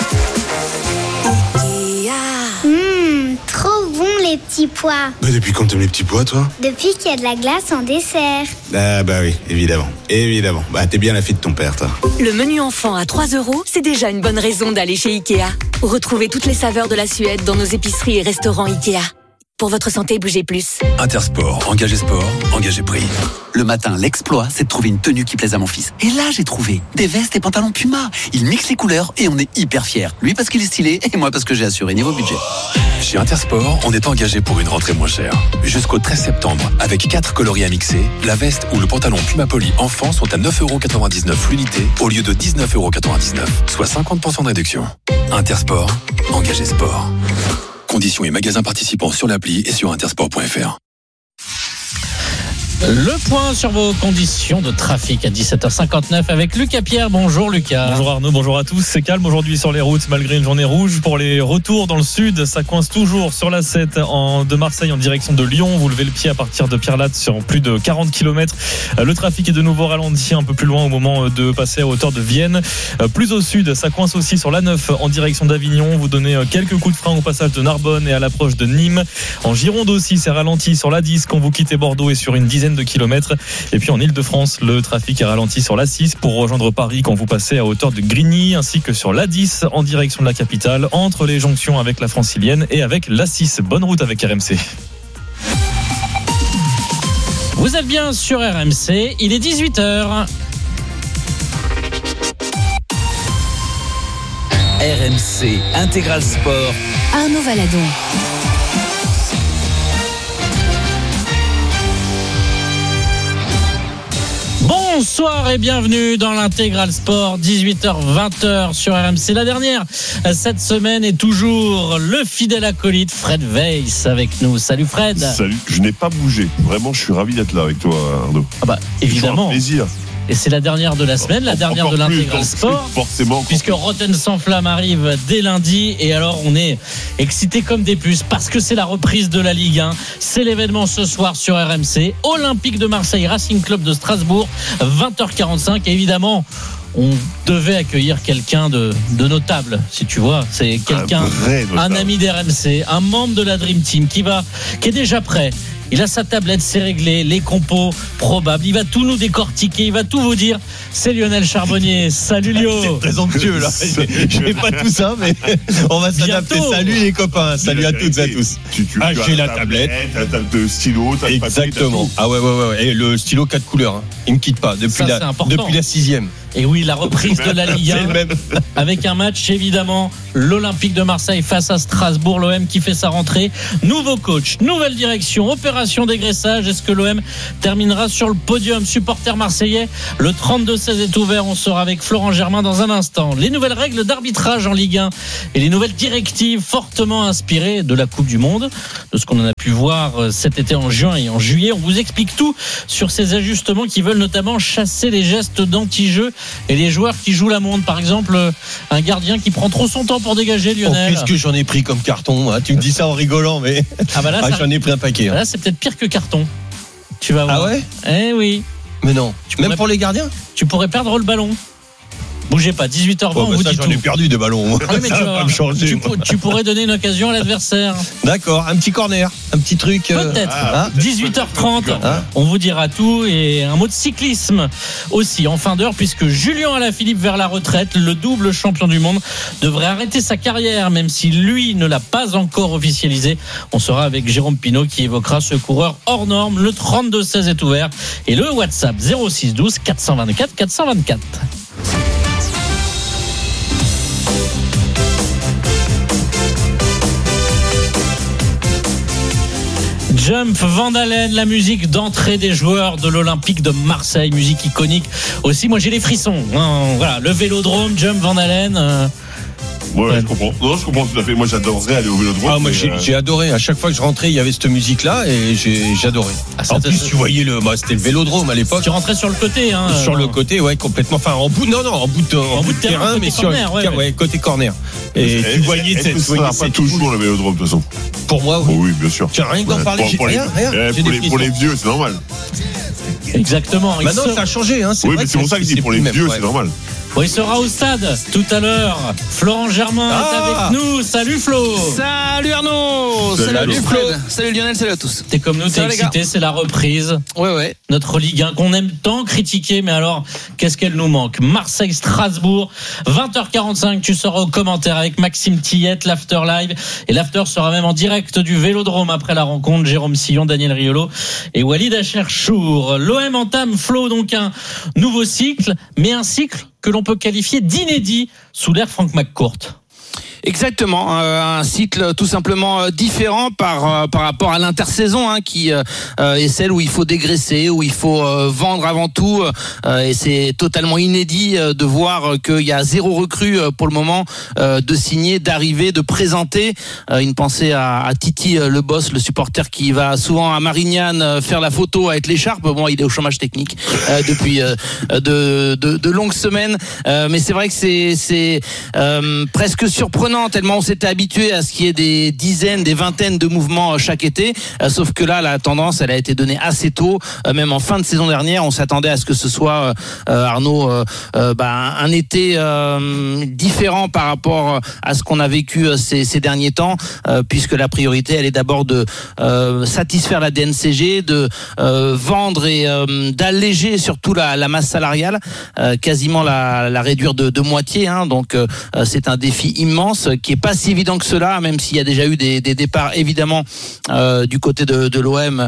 Hum, trop bon les petits pois. Bah depuis quand t'aimes les petits pois, toi? Depuis qu'il y a de la glace en dessert. Ah bah oui, évidemment. Évidemment. Bah t'es bien la fille de ton père, toi. Le menu enfant à trois euros, c'est déjà une bonne raison d'aller chez Ikea. Retrouvez toutes les saveurs de la Suède dans nos épiceries et restaurants Ikea. Pour votre santé, bougez plus. Intersport, engagé sport, engagé prix. Le matin, l'exploit, c'est de trouver une tenue qui plaise à mon fils. Et là, j'ai trouvé des vestes et pantalons Puma. Il mixe les couleurs et on est hyper fiers. Lui parce qu'il est stylé et moi parce que j'ai assuré niveau budget. Chez Intersport, on est engagé pour une rentrée moins chère. Jusqu'au treize septembre, avec quatre coloris à mixer, la veste ou le pantalon Puma Poly enfant sont à neuf euros quatre-vingt-dix-neuf l'unité au lieu de dix-neuf euros quatre-vingt-dix-neuf, soit cinquante pour cent de réduction. Intersport, engagé sport. Conditions et magasins participants sur l'appli et sur intersport point f r. Le point sur vos conditions de trafic à dix-sept heures cinquante-neuf avec Lucas Pierre. Bonjour Lucas. Bonjour Arnaud, bonjour à tous. C'est calme aujourd'hui sur les routes malgré une journée rouge. Pour les retours dans le sud, ça coince toujours sur l'A sept en, de Marseille en direction de Lyon. Vous levez le pied à partir de Pierre-Latte sur plus de quarante kilomètres. Le trafic est de nouveau ralenti un peu plus loin au moment de passer à hauteur de Vienne. Plus au sud, ça coince aussi sur l'A neuf en direction d'Avignon. Vous donnez quelques coups de frein au passage de Narbonne et à l'approche de Nîmes. En Gironde aussi, c'est ralenti sur l'A dix quand vous quittez Bordeaux et sur une dizaine de kilomètres. Et puis en Ile-de-France, le trafic est ralenti sur l'A six pour rejoindre Paris quand vous passez à hauteur de Grigny, ainsi que sur l'A dix en direction de la capitale, entre les jonctions avec la Francilienne et avec l'A six. Bonne route avec R M C. Vous êtes bien sur R M C, il est dix-huit heures. R M C Intégral Sport. Arnaud Valadon. Bonsoir et bienvenue dans l'Intégral Sport, dix-huit heures vingt sur R M C. La dernière cette semaine est toujours le fidèle acolyte Fred Weiss avec nous. Salut Fred. Salut, je n'ai pas bougé. Vraiment, je suis ravi d'être là avec toi Arnaud. Ah bah évidemment. Un plaisir. Et c'est la dernière de la semaine, la dernière encore de l'Intégral plus, Sport. Forcément. Puisque Rotten sans flamme arrive dès lundi. Et alors, on est excités comme des puces parce que c'est la reprise de la Ligue un. C'est l'événement ce soir sur R M C. Olympique de Marseille, Racing Club de Strasbourg, vingt heures quarante-cinq. Et évidemment, on devait accueillir quelqu'un de, de notable, si tu vois. C'est quelqu'un, un, un ami d'R M C, un membre de la Dream Team qui va, qui est déjà prêt. Il a sa tablette, c'est réglé, les compos probables. Il va tout nous décortiquer, il va tout vous dire. C'est Lionel Charbonnier. Salut Lio. C'est présomptueux là. Je n'ai pas tout ça, mais on va s'adapter. Bientôt. Salut les copains. Salut à toutes et à tous. Tu, tu, ah, tu j'ai as la tablette. T'as ta de stylo, t'as exactement. Ah ouais, ouais, ouais. Et le stylo quatre couleurs. Hein. Il me quitte pas depuis ça, la depuis la sixième. Et oui, la reprise de la Ligue un avec un match évidemment l'Olympique de Marseille face à Strasbourg, l'O M qui fait sa rentrée, nouveau coach, nouvelle direction, opération dégraissage. Est-ce que l'O M terminera sur le podium? Supporters marseillais, le trente-deux seize est ouvert, on sera avec Florent Germain dans un instant. Les nouvelles règles d'arbitrage en Ligue un et les nouvelles directives fortement inspirées de la Coupe du Monde, de ce qu'on en a pu voir cet été en juin et en juillet. On vous explique tout sur ces ajustements qui veulent notamment chasser les gestes d'anti-jeu et les joueurs qui jouent la montre. Par exemple, un gardien qui prend trop son temps pour dégager, Lionel. Oh, qu'est-ce que j'en ai pris comme carton, hein. Tu me dis ça en rigolant, mais ah bah là, ah, ça... j'en ai pris un paquet. Hein. Là, c'est peut-être pire que carton. Tu vas voir. Ah ouais? Eh oui. Mais non. Tu Même pourrais... pour les gardiens? Tu pourrais perdre le ballon. Bougez pas, dix-huit heures vingt, oh, bah on vous ça, dit j'en tout. ai perdu des ballons. Ah oui, mais ça tu, va pas me changer, tu, tu pourrais donner une occasion à l'adversaire. D'accord, un petit corner, un petit truc. Peut-être. Ah, dix-huit heures trente, ah. On vous dira tout. Et un mot de cyclisme aussi en fin d'heure, puisque Julien Alaphilippe vers la retraite, le double champion du monde, devrait arrêter sa carrière, même si lui ne l'a pas encore officialisé. On sera avec Jérôme Pinault qui évoquera ce coureur hors norme. Le trente-deux seize est ouvert. Et le WhatsApp zéro six douze quatre cent vingt-quatre quatre cent vingt-quatre. Jump, Van Halen, la musique d'entrée des joueurs de l'Olympique de Marseille, musique iconique aussi. Moi j'ai les frissons. Voilà, le Vélodrome, Jump, Van Halen. Euh... Ouais, ouais, je comprends. Non, je comprends tout à fait. Moi, j'adorerais aller au Vélodrome. Ah, moi, j'ai, euh... j'ai adoré. À chaque fois que je rentrais, il y avait cette musique-là et j'ai, j'adorais. Ah, en plus, tu voyais le, bah, c'était le Vélodrome à l'époque. Tu rentrais sur le côté, hein. Sur euh... le côté, ouais, complètement. Enfin, en bout, non, non, en bout de, en en bout de terrain, terrain mais corner, sur, ouais, ouais, ouais. ouais, côté corner. Et, et tu voyais cette, ça n'a pas toujours le Vélodrome, de toute façon. Pour moi, oui. Oh, oui, bien sûr. Tiens, rien que d'en parler, pour, pour rien, les, rien. Eh, pour, les, pour les vieux, c'est normal. Exactement. Maintenant, ça a changé, hein. C'est oui, vrai mais c'est pour ça que je dis pour les vieux, c'est normal. Bon, il sera au stade tout à l'heure. Florent Germain ah est avec nous. Salut Flo. Salut Arnaud. Salut, salut Flo. Flo. Salut Lionel, salut à tous. T'es comme nous, t'es excité, c'est la reprise. Ouais, ouais. Notre Ligue un qu'on aime tant critiquer, mais alors, qu'est-ce qu'elle nous manque? Marseille-Strasbourg, vingt heures quarante-cinq, tu seras au commentaire avec Maxime Tillette, l'after live. Et l'after sera même en direct du Vélodrome après la rencontre. Jérôme Sillon, Daniel Riolo et Walid Acherchour. L'O M entame, Flo, donc un nouveau cycle, mais un cycle que l'on peut qualifier d'inédit sous l'ère Franck McCourt. Exactement, euh, un cycle tout simplement euh, différent par euh, par rapport à l'intersaison, hein, qui euh, est celle où il faut dégraisser, où il faut euh, vendre avant tout, euh, et c'est totalement inédit euh, de voir qu'il y a zéro recrue euh, pour le moment, euh, de signer, d'arriver, de présenter. Euh, une pensée à, à Titi euh, le boss, le supporter qui va souvent à Marignane euh, faire la photo avec l'écharpe. Bon, il est au chômage technique euh, depuis euh, de, de de longues semaines, euh, mais c'est vrai que c'est c'est euh, presque surprenant, tellement on s'était habitué à ce qu'il y ait des dizaines, des vingtaines de mouvements chaque été, euh, sauf que là la tendance elle a été donnée assez tôt, euh, même en fin de saison dernière on s'attendait à ce que ce soit euh, Arnaud euh, euh, bah, un été euh, différent par rapport à ce qu'on a vécu euh, ces, ces derniers temps, euh, puisque la priorité elle est d'abord de euh, satisfaire la D N C G, de euh, vendre et euh, d'alléger surtout la, la masse salariale, euh, quasiment la, la réduire de, de moitié, hein, donc euh, c'est un défi immense qui est pas si évident que cela, même s'il y a déjà eu des, des départs évidemment euh, du côté de, de l'O M,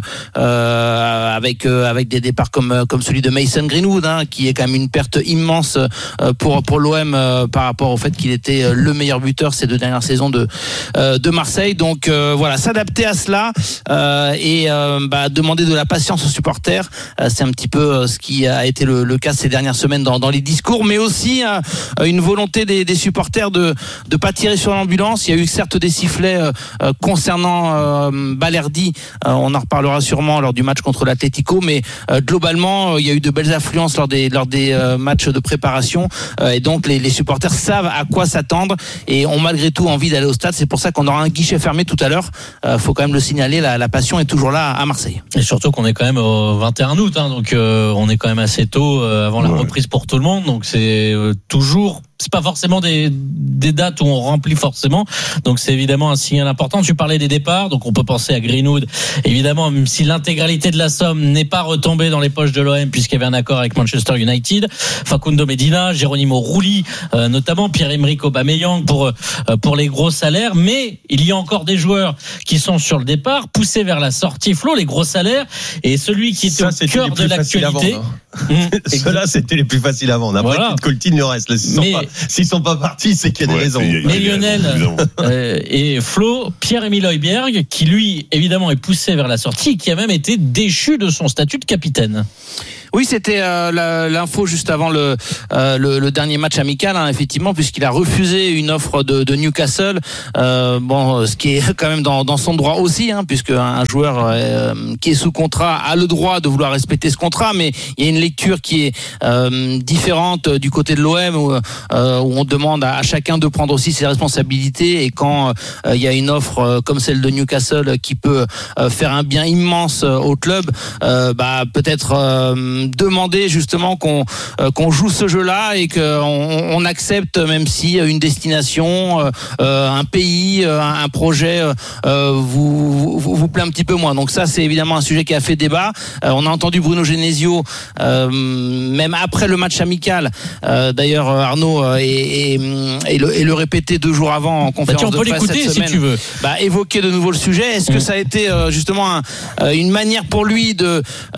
euh, avec euh, avec des départs comme comme celui de Mason Greenwood, hein, qui est quand même une perte immense euh, pour pour l'O M euh, par rapport au fait qu'il était le meilleur buteur ces deux dernières saisons de euh, de Marseille. Donc euh, voilà, s'adapter à cela euh, et euh, bah, demander de la patience aux supporters, euh, c'est un petit peu euh, ce qui a été le, le cas ces dernières semaines dans dans les discours, mais aussi euh, une volonté des, des supporters de de pas tirer sur l'ambulance. Il y a eu certes des sifflets euh, concernant euh, Balerdi, euh, on en reparlera sûrement lors du match contre l'Atlético, mais euh, globalement euh, il y a eu de belles affluences lors des lors des euh, matchs de préparation, euh, et donc les, les supporters savent à quoi s'attendre et ont malgré tout envie d'aller au stade. C'est pour ça qu'on aura un guichet fermé tout à l'heure. Euh, faut quand même le signaler, la, la passion est toujours là à Marseille. Et surtout qu'on est quand même au vingt et un août, hein, donc euh, on est quand même assez tôt euh, avant la ouais. reprise pour tout le monde, donc c'est euh, toujours, c'est pas forcément des, des dates où on remplit forcément, donc c'est évidemment un signal important. Tu parlais des départs, donc on peut penser à Greenwood, évidemment, même si l'intégralité de la somme n'est pas retombée dans les poches de l'O M puisqu'il y avait un accord avec Manchester United. Facundo Medina, Geronimo Rulli, euh, notamment Pierre-Emerick Aubameyang pour euh, pour les gros salaires, mais il y a encore des joueurs qui sont sur le départ, poussés vers la sortie. Flo, les gros salaires, et celui qui était Ça, au cœur de l'actualité. Ceux-là, c'était les plus faciles à vendre. Après, voilà. Coltine, le reste. S'ils sont, pas, s'ils sont pas partis, c'est qu'il y a des ouais, raisons. Y a, y a mais Lionel euh, et Flo, Pierre-Emile Højbjerg, qui lui, évidemment, est poussé vers la sortie, qui a même été déchu de son statut de capitaine. Oui, c'était euh, la, l'info juste avant le, euh, le, le dernier match amical, hein, effectivement, puisqu'il a refusé une offre de, de Newcastle. Euh, bon, ce qui est quand même dans, dans son droit aussi, hein, puisque un joueur euh, qui est sous contrat a le droit de vouloir respecter ce contrat, mais il y a une lecture qui est euh, différente du côté de l'O M où, euh, où on demande à, à chacun de prendre aussi ses responsabilités, et quand euh, il y a une offre euh, comme celle de Newcastle qui peut euh, faire un bien immense euh, au club, euh, bah peut-être euh, demander justement qu'on euh, qu'on joue ce jeu-là et qu'on on accepte, même si une destination, euh, un pays, euh, un projet euh, vous, vous vous plaît un petit peu moins. Donc ça, c'est évidemment un sujet qui a fait débat. Euh, on a entendu Bruno Genesio, euh, même après le match amical. Euh, d'ailleurs, Arnaud euh, et, et, et, le, et le répéter deux jours avant en conférence bah, de presse cette semaine. Si tu veux. Bah, évoquer de nouveau le sujet. Est-ce mmh. que ça a été euh, justement un, euh, une manière pour lui de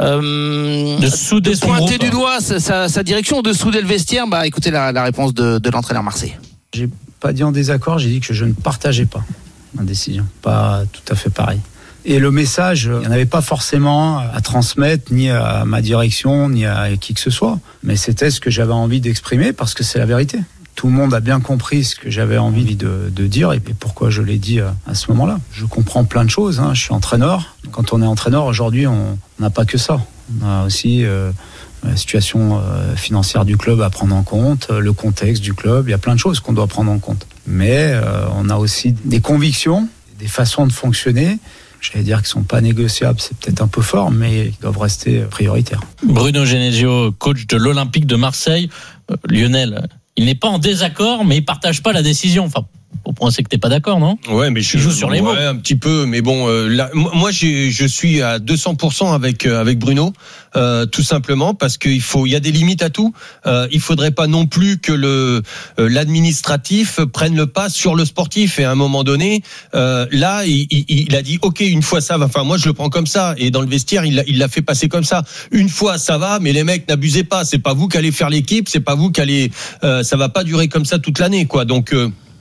euh, de souder de pointer du doigt sa, sa, sa direction, de souder le vestiaire? Bah, écoutez la, la réponse de, de l'entraîneur Marseille. J'ai pas dit en désaccord, j'ai dit que je ne partageais pas ma décision. Pas tout à fait pareil. Et le message, il n'y en avait pas forcément à transmettre, ni à ma direction, ni à qui que ce soit. Mais c'était ce que j'avais envie d'exprimer, parce que c'est la vérité. Tout le monde a bien compris ce que j'avais envie de, de dire et pourquoi je l'ai dit à, à ce moment-là. Je comprends plein de choses, hein. Je suis entraîneur. Quand on est entraîneur, aujourd'hui, on n'a pas que ça. On a aussi euh, la situation euh, financière du club à prendre en compte, le contexte du club. Il y a plein de choses qu'on doit prendre en compte. Mais euh, on a aussi des convictions, des façons de fonctionner. J'allais dire qu'ils ne sont pas négociables, c'est peut-être un peu fort, mais ils doivent rester prioritaires. Bruno Genesio, coach de l'Olympique de Marseille. Euh, Lionel, il n'est pas en désaccord, mais il ne partage pas la décision. Enfin, au point c'est que t'es pas d'accord, non? Ouais, mais je joue sur les ouais, mots. Un petit peu, mais bon, euh, là, moi, j'ai, je suis à deux cents pour cent avec euh, avec Bruno, euh, tout simplement parce qu'il faut, il y a des limites à tout. Euh, il faudrait pas non plus que le euh, l'administratif prenne le pas sur le sportif. Et à un moment donné, euh, là, il, il, il a dit, ok, une fois ça va. Enfin, moi, je le prends comme ça. Et dans le vestiaire, il l'a, il l'a fait passer comme ça. Une fois ça va, mais les mecs, n'abusez pas. C'est pas vous qui allez faire l'équipe, c'est pas vous qui allez. Euh, ça va pas durer comme ça toute l'année, quoi. Donc. Euh,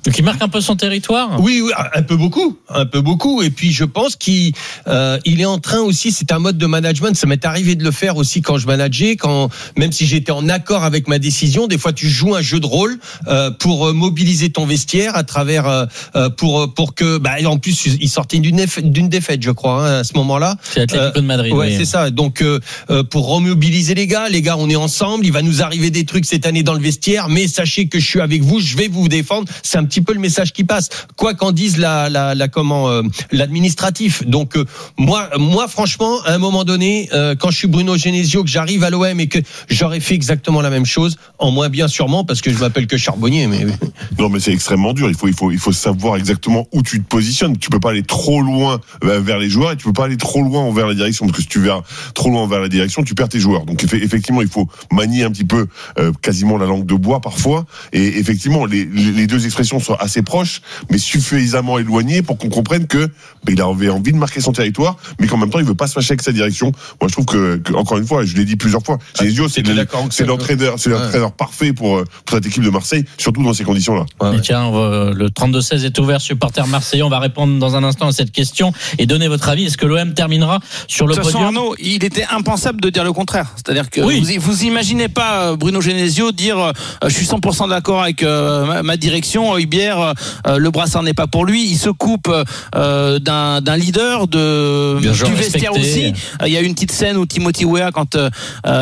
Donc il marque un peu son territoire. Oui, oui, un peu beaucoup, un peu beaucoup. Et puis je pense qu'il euh, il est en train aussi. C'est un mode de management. Ça m'est arrivé de le faire aussi quand je manageais, quand même si j'étais en accord avec ma décision. Des fois, tu joues un jeu de rôle euh, pour mobiliser ton vestiaire à travers euh, pour pour que. Bah, en plus, il sortait d'une défaite, d'une défaite, je crois, hein, à ce moment-là. C'est l'Atlético de Madrid. Ouais, oui. c'est ça. Donc euh, pour remobiliser les gars, les gars, on est ensemble. Il va nous arriver des trucs cette année dans le vestiaire, mais sachez que je suis avec vous. Je vais vous défendre. C'est un petit peu le message qui passe, quoi qu'en dise la, la, la comment euh, l'administratif. Donc euh, moi, moi franchement, à un moment donné, euh, quand je suis Bruno Genesio, que j'arrive à l'O M et que j'aurais fait exactement la même chose, en moins bien sûrement, parce que je m'appelle que Charbonnier. Mais non, mais c'est extrêmement dur. Il faut, il faut, il faut savoir exactement où tu te positionnes. Tu peux pas aller trop loin vers les joueurs et tu peux pas aller trop loin envers la direction, parce que si tu vas trop loin envers la direction, tu perds tes joueurs. Donc effectivement, il faut manier un petit peu euh, quasiment la langue de bois parfois. Et effectivement, les, les deux expressions sont assez proches, mais suffisamment éloignées pour qu'on comprenne que bah, il avait envie de marquer son territoire, mais qu'en même temps il veut pas se fâcher avec sa direction. Moi, je trouve que, que encore une fois, je l'ai dit plusieurs fois, Genesio, c'est, le, c'est l'entraîneur, c'est l'entraîneur ouais. parfait pour, pour cette équipe de Marseille, surtout dans ces conditions-là. Ouais, tiens, va, le trente-deux seize est ouvert, supporters marseillais. On va répondre dans un instant à cette question et donner votre avis. Est-ce que l'O M terminera sur le de toute podium? façon, Arnaud, il était impensable de dire le contraire. C'est-à-dire que oui. vous, vous imaginez pas Bruno Genesio dire euh, je suis cent pour cent d'accord avec euh, ma, ma direction, Heubière, euh, le brassard n'est pas pour lui. Il se coupe euh, d'un, d'un leader, de, du vestiaire aussi. Il y a eu une petite scène où Timothy Weah, quand euh,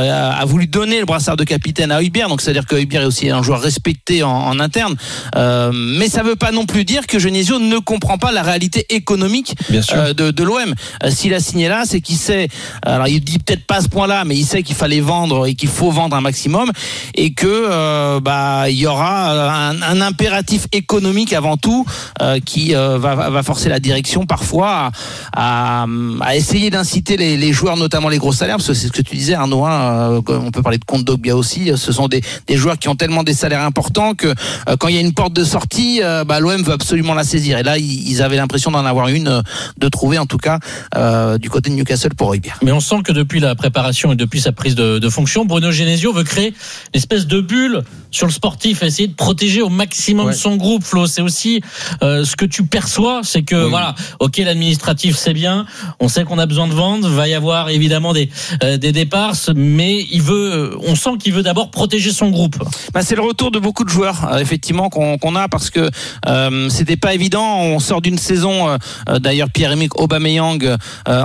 a voulu donner le brassard de capitaine à Heubière, donc c'est-à-dire que Heubière est aussi un joueur respecté en, en interne. Euh, mais ça ne veut pas non plus dire que Genesio ne comprend pas la réalité économique euh, de, de l'O M. Euh, s'il a signé là, c'est qu'il sait. Alors il dit peut-être pas à ce point-là, mais il sait qu'il fallait vendre et qu'il faut vendre un maximum et que euh, bah il y aura un, un impératif économique avant tout euh, qui euh, va, va forcer la direction parfois à, à, à essayer d'inciter les, les joueurs, notamment les gros salaires, parce que c'est ce que tu disais, Arnaud. Hein, on peut parler de Kondogbia aussi. Ce sont des, des joueurs qui ont tellement des salaires importants que euh, quand il y a une porte de sortie, euh, bah, l'O M veut absolument la saisir. Et là, ils, ils avaient l'impression d'en avoir une, euh, de trouver en tout cas euh, du côté de Newcastle pour Heubière. Mais on sent que depuis la préparation et depuis sa prise de, de fonction, Bruno Genesio veut créer une espèce de bulle sur le sportif, essayer de protéger au maximum ouais. son groupe. Flo, c'est aussi euh, ce que tu perçois, c'est que oui. voilà, ok, l'administratif c'est bien, on sait qu'on a besoin de vendre, va y avoir évidemment des euh, des départs, mais il veut, on sent qu'il veut d'abord protéger son groupe. Bah, c'est le retour de beaucoup de joueurs, euh, effectivement, qu'on, qu'on a, parce que euh, c'était pas évident. On sort d'une saison, euh, d'ailleurs Pierre-Emerick Aubameyang. Euh,